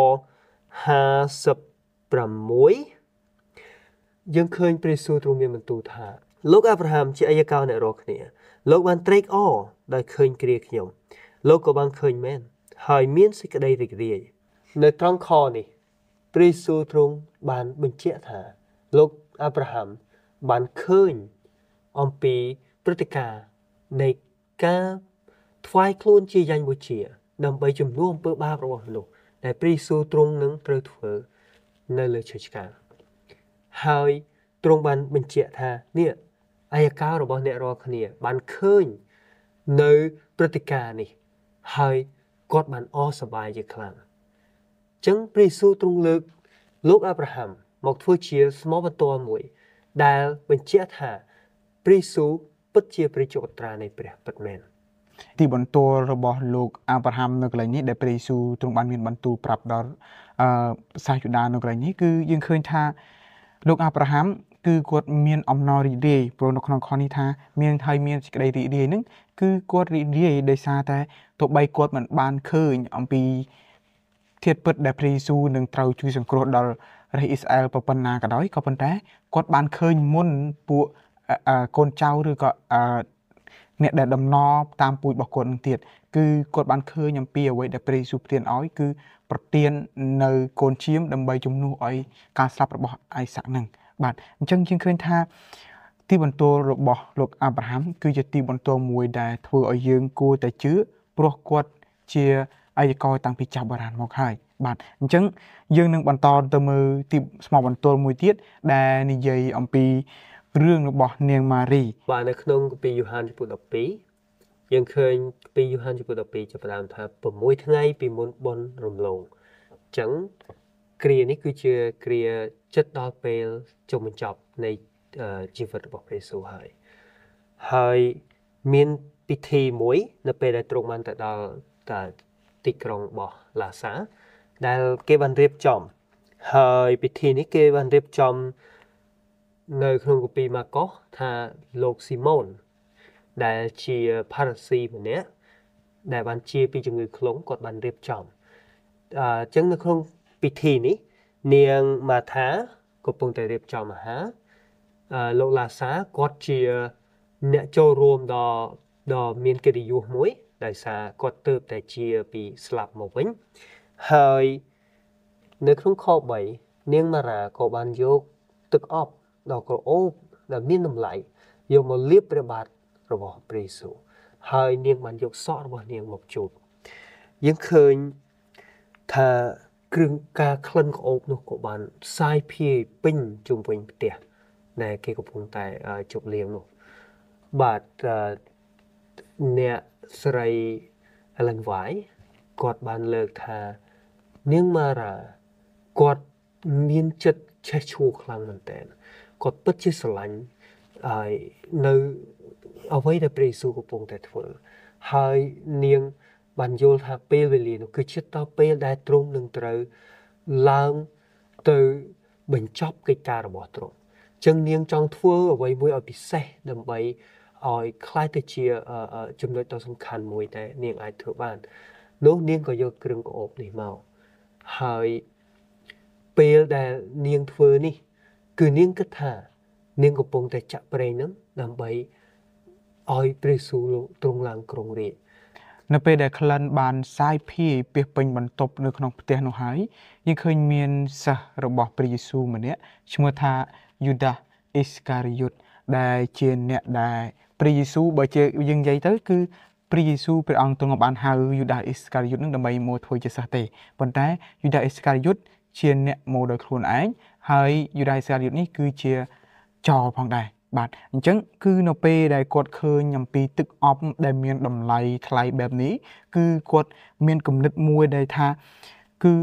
A: 56ยังเคยไปสู่ตรงเมียมันตูธาลูกอับราฮัมจะอายกาวในโรคเนี่ยลูกบันเทรกอ้อได้เคยเกลียขยมลูกก็บังเคยแม่นหายเมียนสิกระไดริกเรียในตรงคอนี่ไปสู่ตรงบันบัญเจธาลูกอับราฮัมบันเคยอมปีปฏิกาในการทวายคลุนจียันบุเชียนำไปจุ่มร่วมเปิดบ้าประวัติลูกแต่ปริสูตรงนั้นเติร์ดเฟอในเลยเชิดการหายตรงบันเป็นเจ้าท่าเนี่ยอายการระบบเนรอคเนียบันเคยในปฏิการนี่หายกอดบันอ้อสบายจีครั้งจังปริสูตรงเลิกลูกอับราฮัมหมกทั่วเชียสมอบันตัวมวยได้เป็นเจ้าท่าปริสูปัจเจียปริจกตราในเปรียบปัดแมน
B: ที่บนตัวระบบลูกอับราฮัมในกรณีนี้ได้ไปสู่ตรงบ้านเมียนบรรทุปรับดอสายจุดาในกรณีนี้คือยังเคยท่าลูกอับราฮัมคือกดเมียนอมนอรีเดย์โปรนครคอนิท่าเมียนไทยเมียนสิกได้รีเดย์นึงคือกดรีเดย์ได้ซาแต่ตัวใบกดเหมือนบานเคยอมปีเทียบเปิดได้ไปสู่หนึ่งเท่าช่วยสังเคราะห์ดอลเรอิสราเอลปปนาก็ได้ก็เป็นแต่กดบานเคยมุ่นปัวคนเจ้าหรือก็เนี่ยได้ดำนอตามปุยบอกคนเตียดคือกดบันเคยยังเปียไว้ได้ไปสู่เตียนอ้อยคือประเตียนในโกนเชียมดำใบจุ่มนูอ้อยการสลับระบบไอสักหนึ่งบาดจังยังเคยท่าที่บนตัวระบบลูกอับราฮัมคือจะตีบนตัวมวยได้ทัวอ้อยยืงกูแต่ชื้อปลอกกดเชียไอ้กอยต่างพิจารณามองให้บาดจังยังหนึ่งบนตอนตัวมือที่สมองบนตัวมวยเทียดได้นิยัยอมปีเรื่องระบบเนียงมารี
A: บ้านในขนมปียูฮันจะพูดต่อปียังเคยปียูฮันจะพูดต่อปีจะประดามท่าผมมวยทั้งไงปีมุนบนรวมลงจังเกลียนี่คือเชื่อเกลียจัดดอลเปลจงมันจับในชีวิตระบบเรซูหายมีนพิธีมวยในเปได้ตรงมันแต่ดอลแต่ติกรองบ่ลาสาได้เก็บบันเรียบจอมหายพิธีนี้เก็บบันเรียบจอมในขนมกุปีมาก็ท่าโลกซิมอนได้เชียพาราซีเหมือนเนี้ยได้บันเชียปีจงเงินคล้งกดบันเรียบจอมจังในขนมพิธีนี้เนียงมาท้าก็ปงแต่เรียบจอมมาฮะโลกลาซากดเชียเนี่ยโจรวมดอมีนกระดิยูมวยได้ซากดเติบแต่เชียปีสลับมาวิ่งหายในขนมข้อใบเนียงมาราก็บันยกตึกออบดอกกระโอบดอกมีน้ำไหลยกมาเลียบประบาดระบบปริสุหายเนียงมันยกซอระบบเนียงหมกจุดยังเคยถ้ากรึงกาคลันกระโอบนกบันสายพีปิ้งจุ่มเป็นเตียในเกี่ยวกับพงแต่จุดเลี้ยงนกบาดเนี่ยสไลอลันไว้กอดบานเลิกทาเนียงมารากอดมีนจัดเชชูคลังมันแต่กดปัจจิสลันในเอาไว้ในปริสุกับพงแต่เถอะหายเนียงบันโยธาเปลเวลีนคือชิดต่อเปลได้ตรงหนึ่งเตอล้างเตอบัญจับกิจการระบบตรงจังเนียงจังทั่วเอาไว้มวยเอาพิเศษดำไปเอาคล้ายตะเชียจำนวนตัวสำคัญมวยแต่เนียงไอเถอะบ้านโน้เนียงก็ยกกรึงก็อบนี่เมาหายเปลได้เนียงทั่วนี่คือเนียงกระถาเนียงกับปงแต่จับไปนั้นดำไปเอาปริสุตรงหลังกรงเรีย
B: ในเปได้คลันบานสายพี่เปียเป็นบรรทบในขนมเตียนหายยังเคยมีนสะระบบปริสูเหมือนเนี้ยชมธายูดาอิสการยุดได้เชียนเนี่ยได้ปริสูบ่เจยังใหญ่เต้คือปริสูเป็นองตรงบานหายูดาอิสการยุดนั่งดำไปโมทวยจะสเตปันแต่ยูดาอิสการยุดเชียนเนี่ยโมโดยครูนไอหายยูดาอิสการยุดนี่คือเชียจอพองได้บาดจังคือนเปได้กดเคยยำปีตึกออฟได้เมียนดำไหลทลายแบบนี้คือกดเมียนกำนึกมวยได้ท่าคือ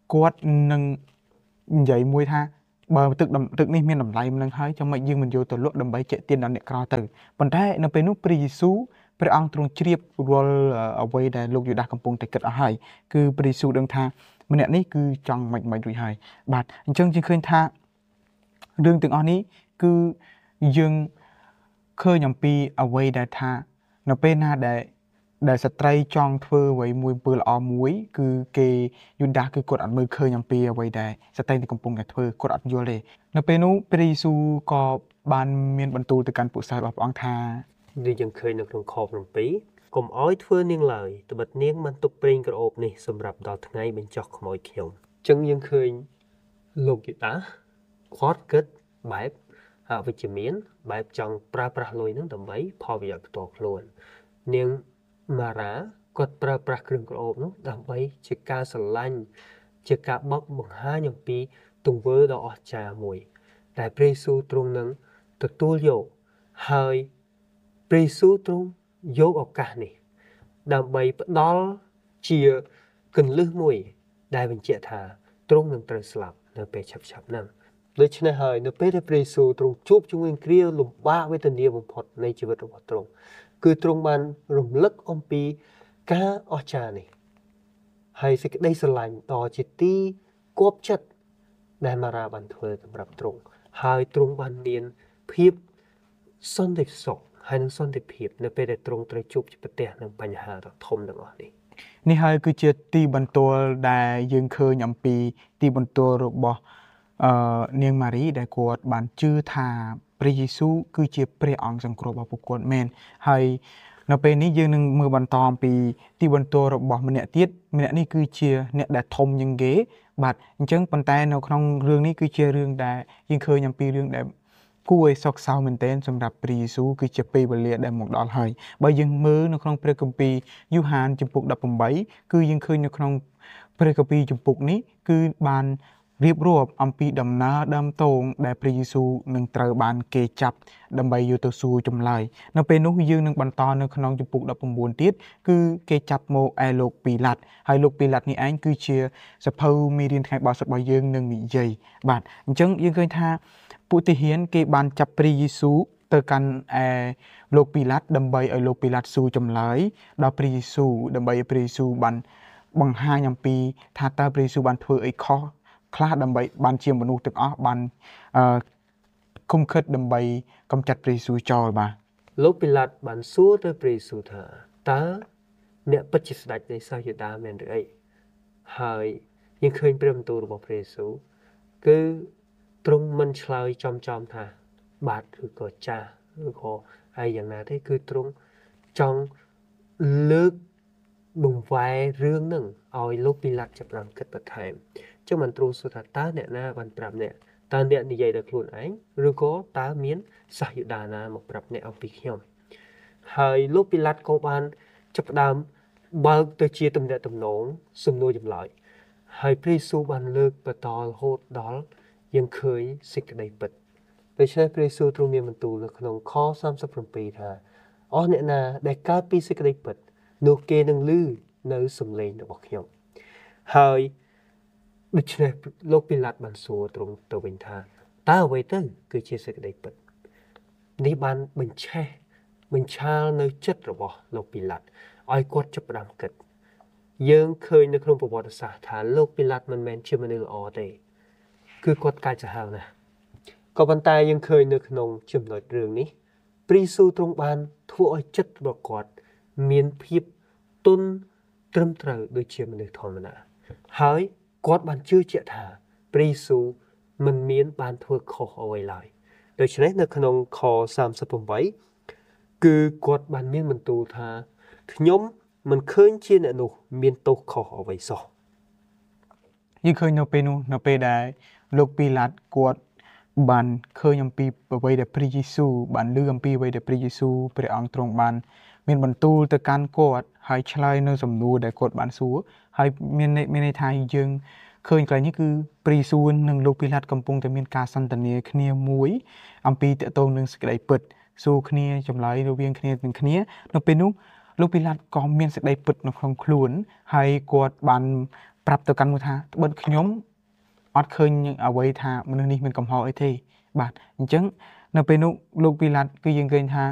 B: គាត់នឹងនិយាយមួយថាបើទឹកនេះមានតម្លៃមិននឹងហើយចាំមិនយើងមិនយកទៅលក់ដើម្បីចែកទានដល់អ្នកក្រទៅប៉ុន្តែនៅពេលនោះព្រះយេស៊ូវព្រះអង្គទ្រង់ជ្រាបរាល់អ្វីដែលលោកយូដាសកំពុងតែគិតអស់ហើយគឺព្រះយេស៊ូវដឹងថាម្នាក់នេះគឺចង់មិនរួចហើយបាទអញ្ចឹងយើងឃើញថារឿងទាំងអស់នេះគឺយើងឃើញអំពីអ្វីដែលថានៅពេលណាដែលស្ត្រីចង់ធ្វើអ្វីមួយអំពើល្អមួយគឺគេយូដាសគឺគាត់អត់មើលឃើញអំពីអ្វីដែលស្ត្រីកំពុងតែធ្វើគាត់អត់យល់ទេនៅពេលនោះព្រះយេស៊ូវក៏បានមានបន្ទូលទៅកាន់ពួកសិស្សរបស់ព្រះអង្គថា
A: ដូចយើងឃើញនៅក្នុងខ7កុំអោយធ្វើនាងឡើយត្បិតនាងបានទុកប្រេងក្រអូបនេះសម្រាប់ដល់ថ្ងៃបញ្ចុះខ្មោចខ្ញុំអញ្ចឹងយើងឃើញលោកយូដាសគាត់គិតបែបអវិជ្ជមានបែបចង់ប្រើប្រាស់លុយហ្នឹងដើម្បីផលប្រយោជន៍ផ្ទាល់ខ្លួននាងម៉ារ៉ាគាត់ប្រើប្រាស់គ្រឿងក្រអូបនោះដើម្បីជាការស្រឡាញ់ជាការបោកបង្ហាញអំពីទង្វើដ៏អស្ចារ្យមួយតែព្រះយេស៊ូវទ្រង់នឹងទទួលយកហើយព្រះយេស៊ូវទ្រង់យកឱកាសនេះដើម្បីផ្ដល់ជាគន្លឹះមួយដែលបញ្ជាក់ថាទ្រង់នឹងត្រូវស្លាប់នៅពេលឆាប់ហ្នឹងដូច្នេះហើយនៅពេលដែលព្រះយេស៊ូវទ្រង់ជួបជាមួយគ្រាលំបាកវេទនាបំផុតនៃជីវិតរបស់ទ្រង់គឺទ្រង់បានរំលឹកអំពីការអស្ចារ្យនេះហើយសេចក្តីស្រឡាញ់ដ៏ជាទីគប់ចិត្តដែលម៉ារ៉ាបានធ្វើសម្រាប់ទ្រង់ហើយទ្រង់បានមានភាពសន្តិសុខហើយនឹងសន្តិភាពនៅពេលដែលទ្រង់ត្រូវជួបប្រទះនឹងបញ្ហាដ៏ធំទាំងអស់នេះ
B: ហើយគឺជាទីបន្ទាល់ដែលយើងឃើញអំពីទីបន្ទាល់របស់នាងម៉ារីដែលគាត់បានជឿថាព្រះយេស៊ូវគឺជាព្រះអង្គសង្គ្រោះរបស់ពួកគាត់មែនហើយនៅពេលនេះយើងនឹងមើលបន្តអំពីទីបន្ទាល់របស់ម្នាក់ទៀតម្នាក់នេះគឺជាអ្នកដែលធំជាងគេបាទអញ្ចឹងប៉ុន្តែនៅក្នុងរឿងនេះគឺជារឿងដែលយើងឃើញអំពីរឿងដែលគួរឲ្យសោកសៅមែនទែនសម្រាប់ព្រះយេស៊ូវគឺជាពេលវេលាដែលមកដល់ហើយបើយើងមើលនៅក្នុងព្រះគម្ពីរយូហានជំពូក18គឺយើងឃើញនៅក្នុងព្រះគម្ពីរជំពូកនេះគឺបានរៀបរាប់អំពីដំណើរដើមតោងដែលព្រះយេស៊ូវនឹងត្រូវបានគេចាប់ដើម្បីយកទៅសួរចម្លើយនៅពេលនោះយើងនឹងបន្តនៅក្នុងជំពូក19ទៀតគឺគេចាប់មកឯលោកពីឡាត់ហើយលោកពីឡាត់នេះឯងគឺជាសភៅមេរៀនថ្ងៃបោះសុខរបស់យើងនឹងនិយាយបាទអញ្ចឹងយើងឃើញថាពួកទាហានគេបានចាប់ព្រះយេស៊ូវទៅកាន់លោកពីឡាត់ដើម្បីឲ្យលោកពីឡាត់សួរចម្លើយដល់ព្រះយេស៊ូវដើម្បីឲ្យព្រះយេស៊ូវបានបង្ហាញអំពីថាតើព្រះយេស៊ូវបានធ្វើអីខុសខ្លះដើម្បីបានជាមនុស្សទាំងអស់បានគុំខិតដើម្បីកំចាត់ព្រះយេស៊ូវចោលបាទ
A: លោកពីឡាតបានសួរទៅព្រះយេស៊ូវថាតើអ្នកពិតជាស្ដេចនៃសាសយូដាមែនឬអីហើយយើងឃើញព្រះបន្ទូលរបស់ព្រះយេស៊ូវគឺទ្រង់មិនឆ្លើយចំថាបាទឬក៏ចាស់ឬក៏ហើយយ៉ាងណាទេគឺទ្រង់ចង់លើកបង្វែររឿងហ្នឹងឲ្យលោកពីឡាតចាប់ផ្ដើមគិតបន្ថែមចឹងមិនទ្រង់សួរថាតើអ្នកណាបានប្រាប់អ្នកតើអ្នកនិយាយដល់ខ្លួនឯងឬក៏តើមានសាសយូដាណាមកប្រាប់អ្នកអំពីខ្ញុំហើយលោកពីឡាតក៏បានចាប់ផ្ដើមបើកទៅជាទំនាក់ទំនងសំណួរចម្លើយហើយព្រះយេស៊ូវបានលើកបន្តរហូតដល់យើងឃើញសេចក្តីពិតដូច្នេះព្រះយេស៊ូវទ្រង់មានបន្ទូលនៅក្នុងខ37ថាអស់អ្នកណាដែលកើតពីសេចក្តីពិតនោះគេនឹងឮនៅសំឡេងរបស់ខ្ញុំហើយដូច្នេះលោកពីឡាតបានសួរទ្រង់ទៅវិញថាតើអ្វីទៅគឺជាសេចក្តីពិតនេះបានបញ្ឆាលនៅចិត្តរបស់លោកពីឡាតឲ្យគាត់ចាប់ផ្ដើមគិតយើងឃើញនៅក្នុងប្រវត្តិសាស្ត្រថាលោកពីឡាតមិនមែនជាមនុស្សល្អទេគឺគាត់កាចសាហាវណាស់ក៏ប៉ុន្តែយើងឃើញនៅក្នុងចំណុចរឿងនេះព្រះយេស៊ូវទ្រង់បានធ្វើឲ្យចិត្តរបស់គាត់មានភាពទន់ត្រឹមត្រូវដូចជាមនុស្សធម្មតាហើយគាត់បានជឿជាក់ថាព្រះយេស៊ូវមិនមានបានធ្វើខុសអ្វីឡើយដូច្នេះនៅក្នុងខ38គឺគាត់បានមានបន្ទូលថាខ្ញុំមិនឃើញជាអ្នកនោះមានទោសខុសអ្វីសោះ
B: យើងឃើញនៅពេលនោះនៅពេលដែលលោកពីឡាតគាត់បានឃើញអំពីអ្វីដែលព្រះយេស៊ូវបានលើអំពីអ្វីដែលព្រះយេស៊ូវព្រះអង្គទ្រង់បានមានបន្ទូលទៅកាន់គាត់ហើយឆ្លើយនៅសំណួរដែលគាត់បានសួរហើយមានន័យថាយើងឃើញកន្លែងនេះគឺព្រះយេស៊ូវនិងលោកពីឡាតកំពុងតែមានការសន្ទនាគ្នាមួយអំពីតកតងនឹងសេចក្តីពិតសួរគ្នាចម្លើយរវាងគ្នាទាំងគ្នានៅពេលនោះលោកពីឡាតក៏មានសេចក្តីពិតនៅក្នុងខ្លួនហើយគាត់បានប្រាប់ទៅកាន់មួយថាត្បិតខ្ញុំអត់ឃើញអ្វីថាមនុស្សនេះមានកំហុសអីទេបាទអញ្ចឹងនៅពេលនោះលោកពីឡាតគឺយើងឃើញថា